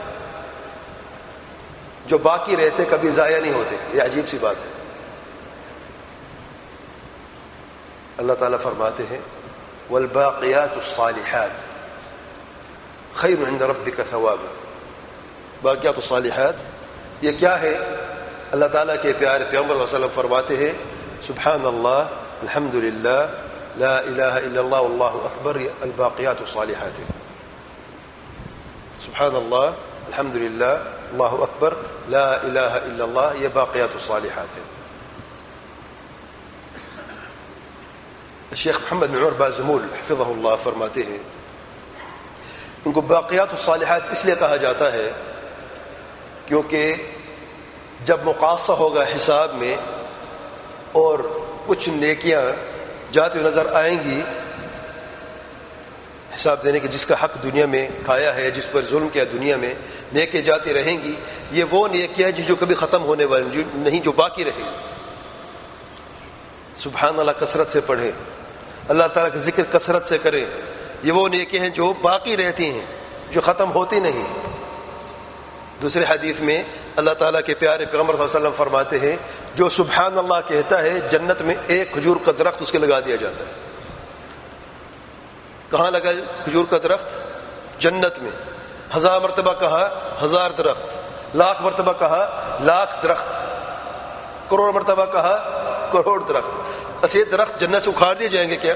جو باقی رہتے کبھی ضائع نہیں ہوتے، یہ عجیب سی بات ہے۔ اللہ تعالیٰ فرماتے ہیں والباقیات الصالحات خیر عند ربک ثوابا۔ باقیات الصالحات یہ کیا ہے؟ اللہ تعالیٰ کے پیارے پیغمبر صلی اللہ علیہ وسلم فرماتے ہیں سبحان اللہ، الحمد للہ، لا الہ الا اللہ، واللہ اکبر، یہ الباقیات الصالحات ہے۔ سبحان اللہ، الحمد للہ، اللہ اکبر، لا الہ الا اللہ، یہ باقیات الصالحات ہے۔ شیخ محمد بن عمر بازمول حفظہ اللہ فرماتے ہیں ان کو باقیات الصالحات اس لیے کہا جاتا ہے کیونکہ جب مقاصہ ہوگا حساب میں اور کچھ نیکیاں جاتی ہوئی نظر آئیں گی حساب دینے کے، جس کا حق دنیا میں کھایا ہے، جس پر ظلم کیا دنیا میں، نیکیاں جاتی رہیں گی، یہ وہ نیکیاں جو کبھی ختم ہونے والی نہیں، جو باقی رہیں گی۔ سبحان اللہ کثرت سے پڑھیں، اللہ تعالیٰ کا ذکر کثرت سے کریں، یہ وہ نیکیاں ہیں جو باقی رہتی ہیں، جو ختم ہوتی نہیں۔ دوسرے حدیث میں اللہ تعالیٰ کے پیارے پیغمبر صلی اللہ علیہ وسلم فرماتے ہیں جو سبحان اللہ کہتا ہے جنت میں ایک کھجور کا درخت اس کے لگا دیا جاتا ہے۔ کہاں لگا کھجور کا درخت؟ جنت میں۔ ہزار مرتبہ کہا ہزار درخت، لاکھ مرتبہ کہا لاکھ درخت، کروڑ مرتبہ کہا کروڑ درخت۔ اچھا یہ درخت جنت سے اکھاڑ دیے جائیں گے کیا؟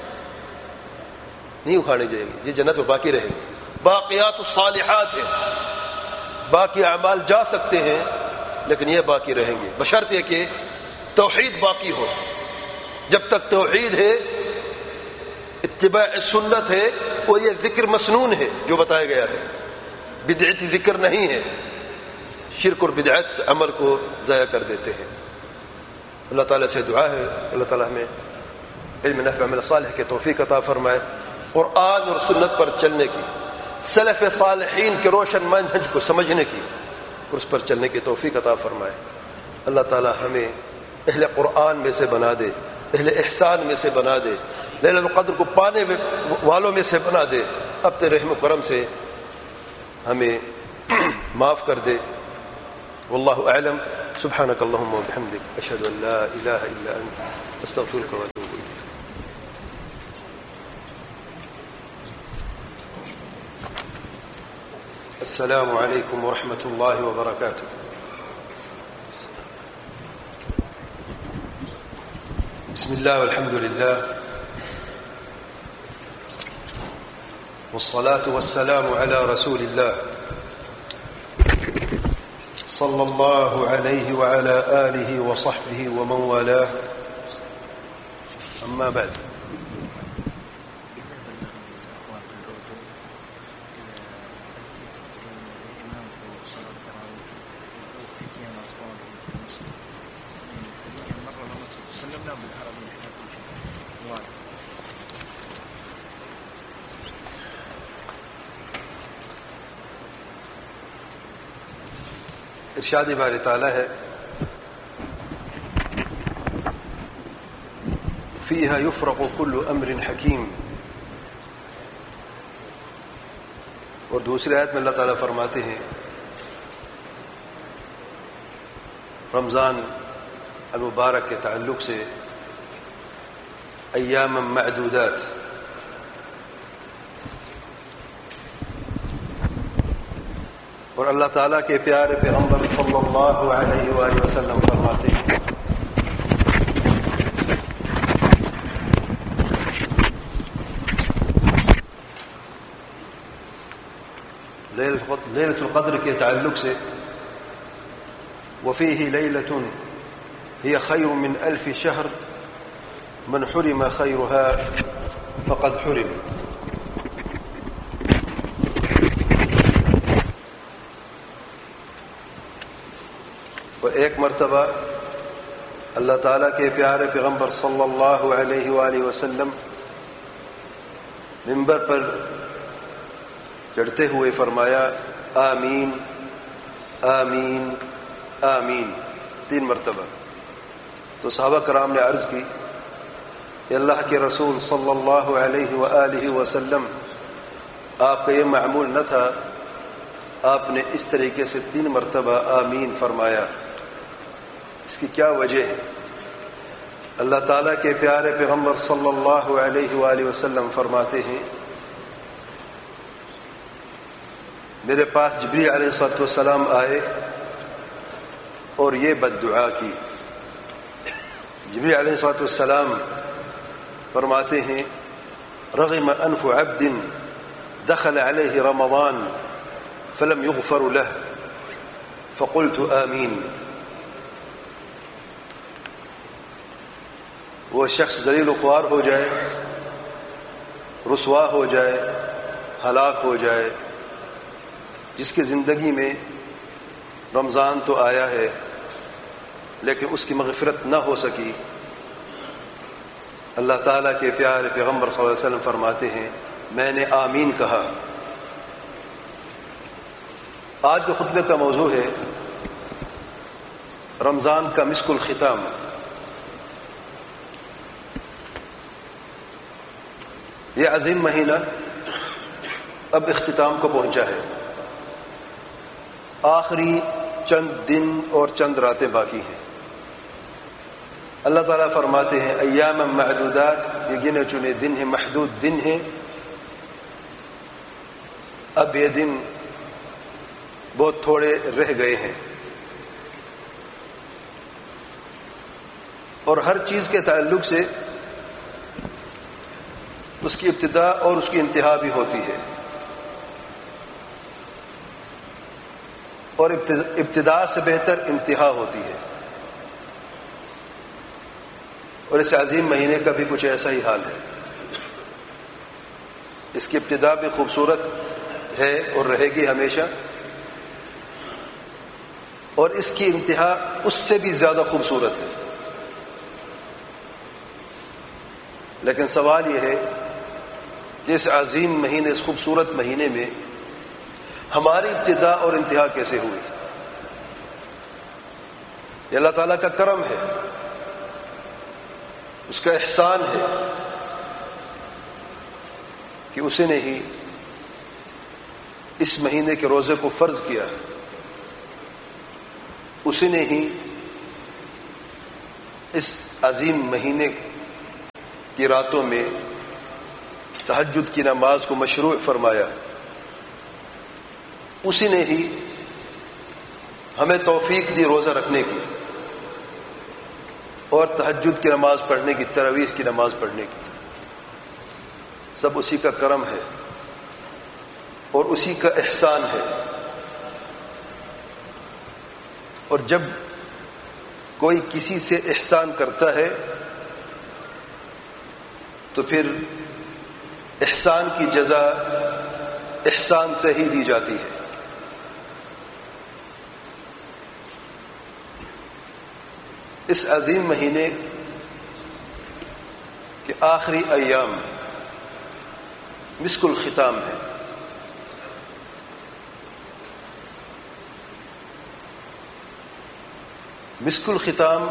نہیں اکھاڑے جائیں گے، یہ جنت میں باقی رہیں گے۔ باقیات الصالحات ہیں، باقی اعمال جا سکتے ہیں لیکن یہ باقی رہیں گے، بشرط یہ کہ توحید باقی ہو۔ جب تک توحید ہے، اتباع سنت ہے، اور یہ ذکر مسنون ہے جو بتایا گیا ہے، بدعتی ذکر نہیں ہے۔ شرک اور بدعت عمل کو ضائع کر دیتے ہیں۔ اللہ تعالیٰ سے دعا ہے اللہ تعالیٰ ہمیں علم نافع عمل صالح کے توفیق عطا فرمائے، قرآن اور سنت پر چلنے کی، سلف صالحین کے روشن منہج کو سمجھنے کی اور اس پر چلنے کی توفیق عطا فرمائے۔ اللہ تعالیٰ ہمیں اہل قرآن میں سے بنا دے، اہل احسان میں سے بنا دے، لیلۃ القدر کو پانے والوں میں سے بنا دے، اپنے رحم و کرم سے ہمیں معاف کر دے۔ واللہ اعلم، سبحانک اللہم و بحمدک، اشہد ان لا الہ الا انت، استغفرک و اتوب الیک۔ السلام عليكم ورحمة الله وبركاته. بسم الله والحمد لله والصلاة والسلام على رسول الله صلى الله عليه وعلى آله وصحبه ومن والاه. أما بعد، ارشاد باری تعالی ہے فیہا یفرق کل امر حکیم، اور دوسری آیت میں اللہ تعالیٰ فرماتے ہیں رمضان المبارک کے تعلق سے ایام معدودات، اور اللہ تعالیٰ کے پیارے پیغمبر صلی اللہ علیہ وآلہ وسلم فرماتے ہیں لیلۃ القدر کے تعلق سے وفیہ لیلۃ ہی خیر من الف شہر من حرم خیرها فقد حرم. اور ایک مرتبہ اللہ تعالیٰ کے پیارے پیغمبر صلی اللہ علیہ وآلہ وسلم منبر پر چڑھتے ہوئے فرمایا آمین آمین آمین تین مرتبہ. تو صحابہ کرام نے عرض کی کہ اللہ کے رسول صلی اللہ علیہ وآلہ وسلم آپ کا یہ معمول نہ تھا، آپ نے اس طریقے سے تین مرتبہ آمین فرمایا، اس کی کیا وجہ ہے؟ اللہ تعالیٰ کے پیارے پیغمبر صلی اللہ علیہ وآلہ وسلم فرماتے ہیں میرے پاس جبریل علیہ الصلوۃ والسلام آئے اور یہ بد دعا کی. جبریل علیہ الصلوۃ والسلام فرماتے ہیں رغم انف عبد دخل علیہ رمضان فلم یغفر له فقلت آمین. وہ شخص ذلیل و خوار ہو جائے، رسوا ہو جائے، ہلاک ہو جائے، جس کی زندگی میں رمضان تو آیا ہے لیکن اس کی مغفرت نہ ہو سکی. اللہ تعالیٰ کے پیارے پیغمبر صلی اللہ علیہ وسلم فرماتے ہیں میں نے آمین کہا. آج کے خطبے کا موضوع ہے رمضان کا مسک الختام. یہ عظیم مہینہ اب اختتام کو پہنچا ہے، آخری چند دن اور چند راتیں باقی ہیں. اللہ تعالیٰ فرماتے ہیں ایام معدودات، یہ گنے چنے دن ہیں، محدود دن ہیں. اب یہ دن بہت تھوڑے رہ گئے ہیں، اور ہر چیز کے تعلق سے اس کی ابتدا اور اس کی انتہا بھی ہوتی ہے، اور ابتدا سے بہتر انتہا ہوتی ہے. اور اس عظیم مہینے کا بھی کچھ ایسا ہی حال ہے. اس کی ابتدا بھی خوبصورت ہے اور رہے گی ہمیشہ، اور اس کی انتہا اس سے بھی زیادہ خوبصورت ہے. لیکن سوال یہ ہے کہ اس عظیم مہینے، اس خوبصورت مہینے میں ہماری ابتدا اور انتہا کیسے ہوئی؟ یہ اللہ تعالیٰ کا کرم ہے، اس کا احسان ہے کہ اسی نے ہی اس مہینے کے روزے کو فرض کیا، اسی نے ہی اس عظیم مہینے کی راتوں میں تہجد کی نماز کو مشروع فرمایا. اسی نے ہی ہمیں توفیق دی روزہ رکھنے کی اور تہجد کی نماز پڑھنے کی، تراویح کی نماز پڑھنے کی. سب اسی کا کرم ہے اور اسی کا احسان ہے. اور جب کوئی کسی سے احسان کرتا ہے تو پھر احسان کی جزا احسان سے ہی دی جاتی ہے. اس عظیم مہینے کے آخری ایام مسک الختام ہے. مسک الختام،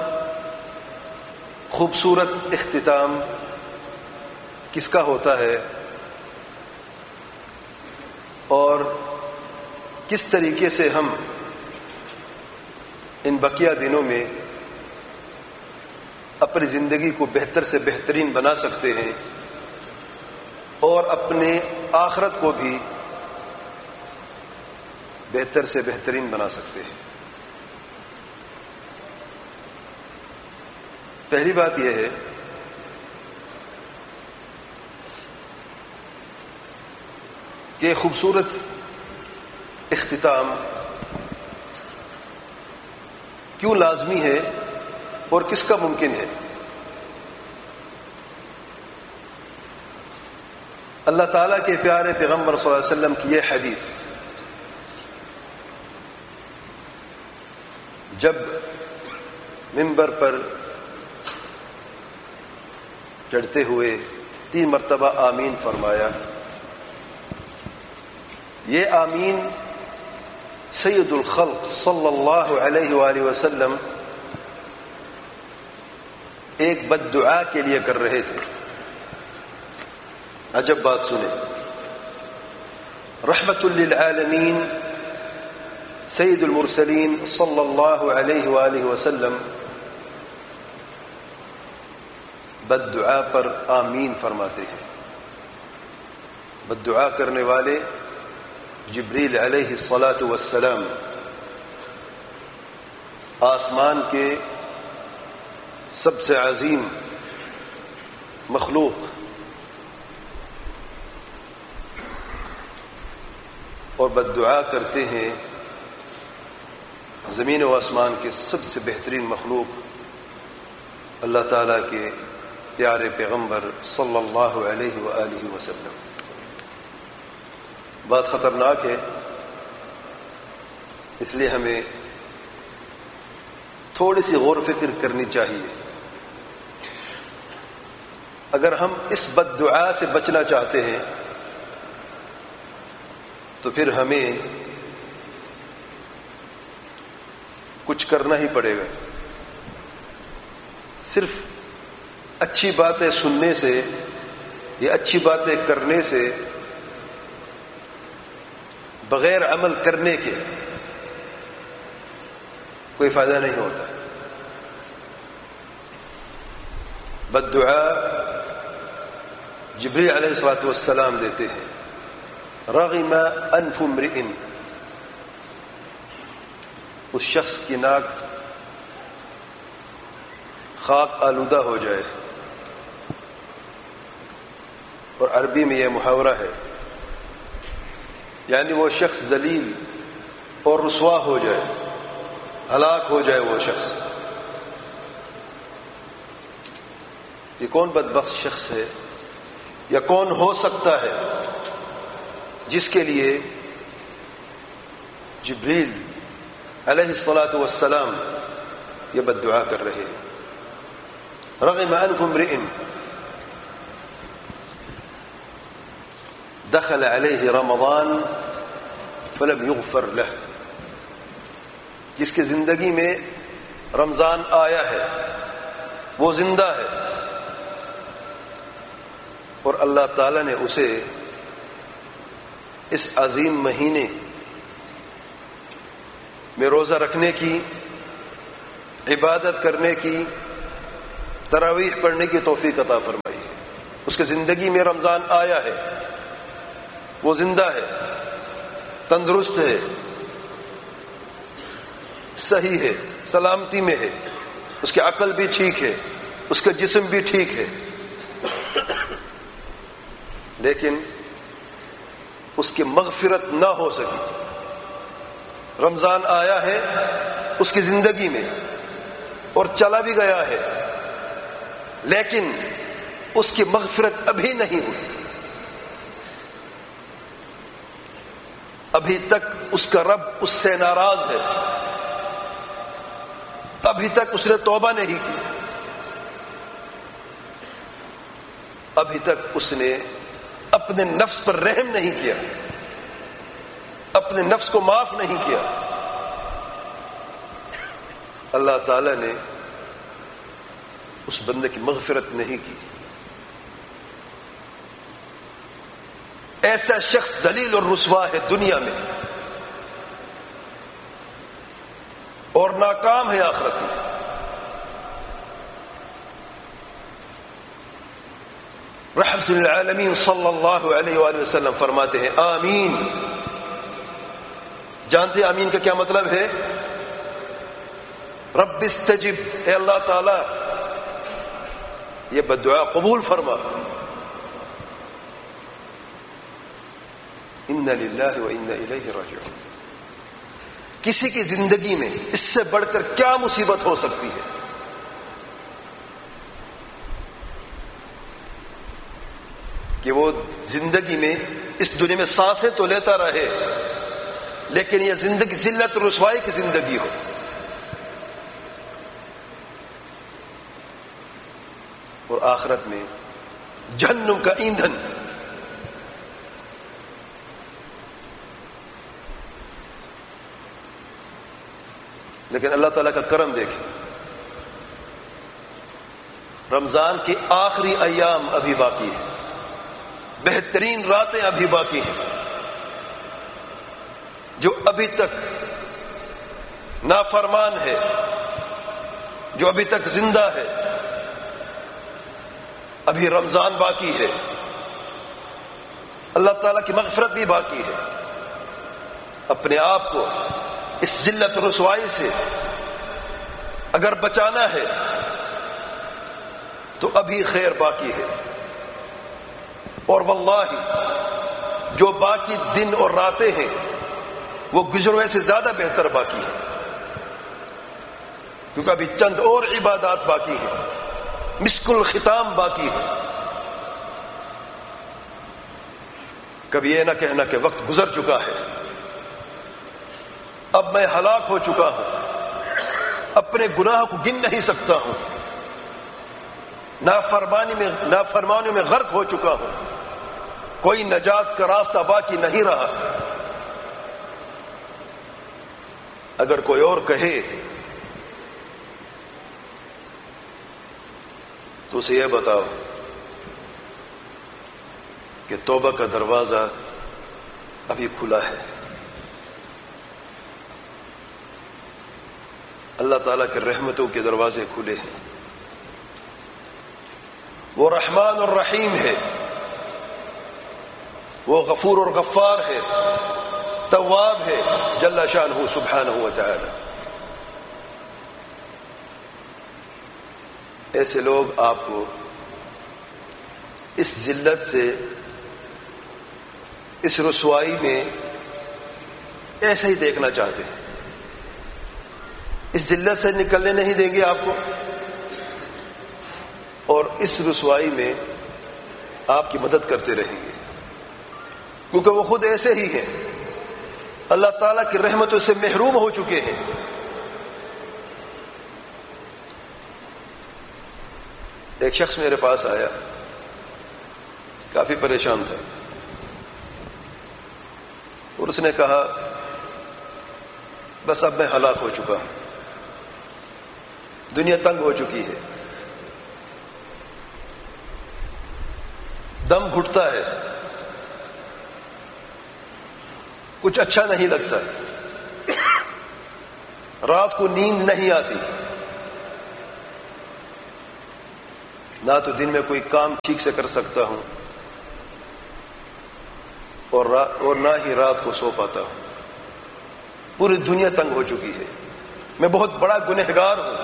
خوبصورت اختتام کس کا ہوتا ہے اور کس طریقے سے ہم ان بقیہ دنوں میں اپنی زندگی کو بہتر سے بہترین بنا سکتے ہیں اور اپنے آخرت کو بھی بہتر سے بہترین بنا سکتے ہیں. پہلی بات یہ ہے کہ خوبصورت اختتام کیوں لازمی ہے اور کس کا ممکن ہے؟ اللہ تعالیٰ کے پیارے پیغمبر صلی اللہ علیہ وسلم کی یہ حدیث، جب منبر پر چڑھتے ہوئے تین مرتبہ آمین فرمایا، یہ آمین سید الخلق صلی اللہ علیہ وآلہ وسلم ایک بد دعا کے لیے کر رہے تھے. عجب بات سنیں، رحمت للعالمین سید المرسلین صلی اللہ علیہ وآلہ وسلم بد دعا پر آمین فرماتے ہیں. بد دعا کرنے والے جبریل علیہ الصلاۃ والسلام آسمان کے سب سے عظیم مخلوق اور بد دعا کرتے ہیں زمین و آسمان کے سب سے بہترین مخلوق اللہ تعالیٰ کے پیارے پیغمبر صلی اللہ علیہ وآلہ وسلم. بات خطرناک ہے، اس لیے ہمیں تھوڑی سی غور و فکر کرنی چاہیے. اگر ہم اس بد دعا سے بچنا چاہتے ہیں تو پھر ہمیں کچھ کرنا ہی پڑے گا. صرف اچھی باتیں سننے سے یا اچھی باتیں کرنے سے بغیر عمل کرنے کے کوئی فائدہ نہیں ہوتا. بد دعا جبریل علیہ الصلوۃ والسلام دیتے ہیں. رغم انف امرئ، اس شخص کی ناک خاک آلودہ ہو جائے، اور عربی میں یہ محاورہ ہے، یعنی وہ شخص ذلیل اور رسوا ہو جائے، ہلاک ہو جائے وہ شخص. یہ کون بدبخت شخص ہے یا کون ہو سکتا ہے جس کے لیے جبریل علیہ الصلاۃ والسلام یہ بد دعا کر رہے ہیں. رغم انف امرئ دخل علیہ رمضان فلم یغفر له، جس کی زندگی میں رمضان آیا ہے، وہ زندہ ہے، اور اللہ تعالی نے اسے اس عظیم مہینے میں روزہ رکھنے کی، عبادت کرنے کی، تراویح پڑھنے کی توفیق عطا فرمائی ہے. اس کی زندگی میں رمضان آیا ہے، وہ زندہ ہے، تندرست ہے، صحیح ہے، سلامتی میں ہے، اس کی عقل بھی ٹھیک ہے، اس کا جسم بھی ٹھیک ہے، لیکن اس کی مغفرت نہ ہو سکی۔ رمضان آیا ہے اس کی زندگی میں اور چلا بھی گیا ہے، لیکن اس کی مغفرت ابھی نہیں ہوئی، ابھی تک اس کا رب اس سے ناراض ہے، ابھی تک اس نے توبہ نہیں کی، ابھی تک اس نے اپنے نفس پر رحم نہیں کیا، اپنے نفس کو معاف نہیں کیا۔ اللہ تعالی نے اس بندے کی مغفرت نہیں کی۔ ایسا شخص ذلیل اور رسوا ہے دنیا میں اور ناکام ہے آخرت میں۔ رحمت للعالمین صلی اللہ علیہ وآلہ وسلم فرماتے ہیں آمین۔ جانتے آمین کا کیا مطلب ہے؟ رب استجب، اے اللہ تعالی یہ بدعا قبول فرما۔ انا للہ و انا الیہ راجعون۔ کسی کی زندگی میں اس سے بڑھ کر کیا مصیبت ہو سکتی ہے؟ کہ وہ زندگی میں اس دنیا میں سانسیں تو لیتا رہے، لیکن یہ زندگی ذلت و رسوائی کی زندگی ہو۔ اور آخرت میں جہنم کا ایندھن۔ لیکن اللہ تعالیٰ کا کرم دیکھیں، رمضان کے آخری ایام ابھی باقی ہیں، بہترین راتیں ابھی باقی ہیں، جو ابھی تک نافرمان ہے، جو ابھی تک زندہ ہے، ابھی رمضان باقی ہے، اللہ تعالیٰ کی مغفرت بھی باقی ہے۔ اپنے آپ کو اس ذلت و رسوائی سے اگر بچانا ہے تو ابھی خیر باقی ہے، اور واللہ جو باقی دن اور راتیں ہیں وہ گزروے سے زیادہ بہتر باقی ہے، کیونکہ ابھی چند اور عبادات باقی ہیں، مسک الختام باقی ہے۔ کبھی یہ نہ کہنا کہ وقت گزر چکا ہے، اب میں ہلاک ہو چکا ہوں، اپنے گناہ کو گن نہیں سکتا ہوں، نافرمانی میں نافرمانی میں غرق ہو چکا ہوں، کوئی نجات کا راستہ باقی نہیں رہا۔ اگر کوئی اور کہے تو اسے یہ بتاؤ کہ توبہ کا دروازہ ابھی کھلا ہے۔ اللہ تعالیٰ کے رحمتوں کے دروازے کھلے ہیں، وہ رحمان اور رحیم ہے، وہ غفور اور غفار ہے، تواب ہے جل شانہ سبحانہ و تعالی۔ ایسے لوگ آپ کو اس ذلت سے، اس رسوائی میں ایسے ہی دیکھنا چاہتے ہیں، اس ذلت سے نکلنے نہیں دیں گے آپ کو، اور اس رسوائی میں آپ کی مدد کرتے رہیں گے، کیونکہ وہ خود ایسے ہی ہیں، اللہ تعالیٰ کی رحمتوں سے محروم ہو چکے ہیں۔ ایک شخص میرے پاس آیا، کافی پریشان تھا، اور اس نے کہا بس اب میں ہلاک ہو چکا ہوں، دنیا تنگ ہو چکی ہے، دم گھٹتا ہے، کچھ اچھا نہیں لگتا، رات کو نیند نہیں آتی، نہ تو دن میں کوئی کام ٹھیک سے کر سکتا ہوں، اور اور نہ ہی رات کو سو پاتا ہوں. پوری دنیا تنگ ہو چکی ہے. میں بہت بڑا گنہگار ہوں.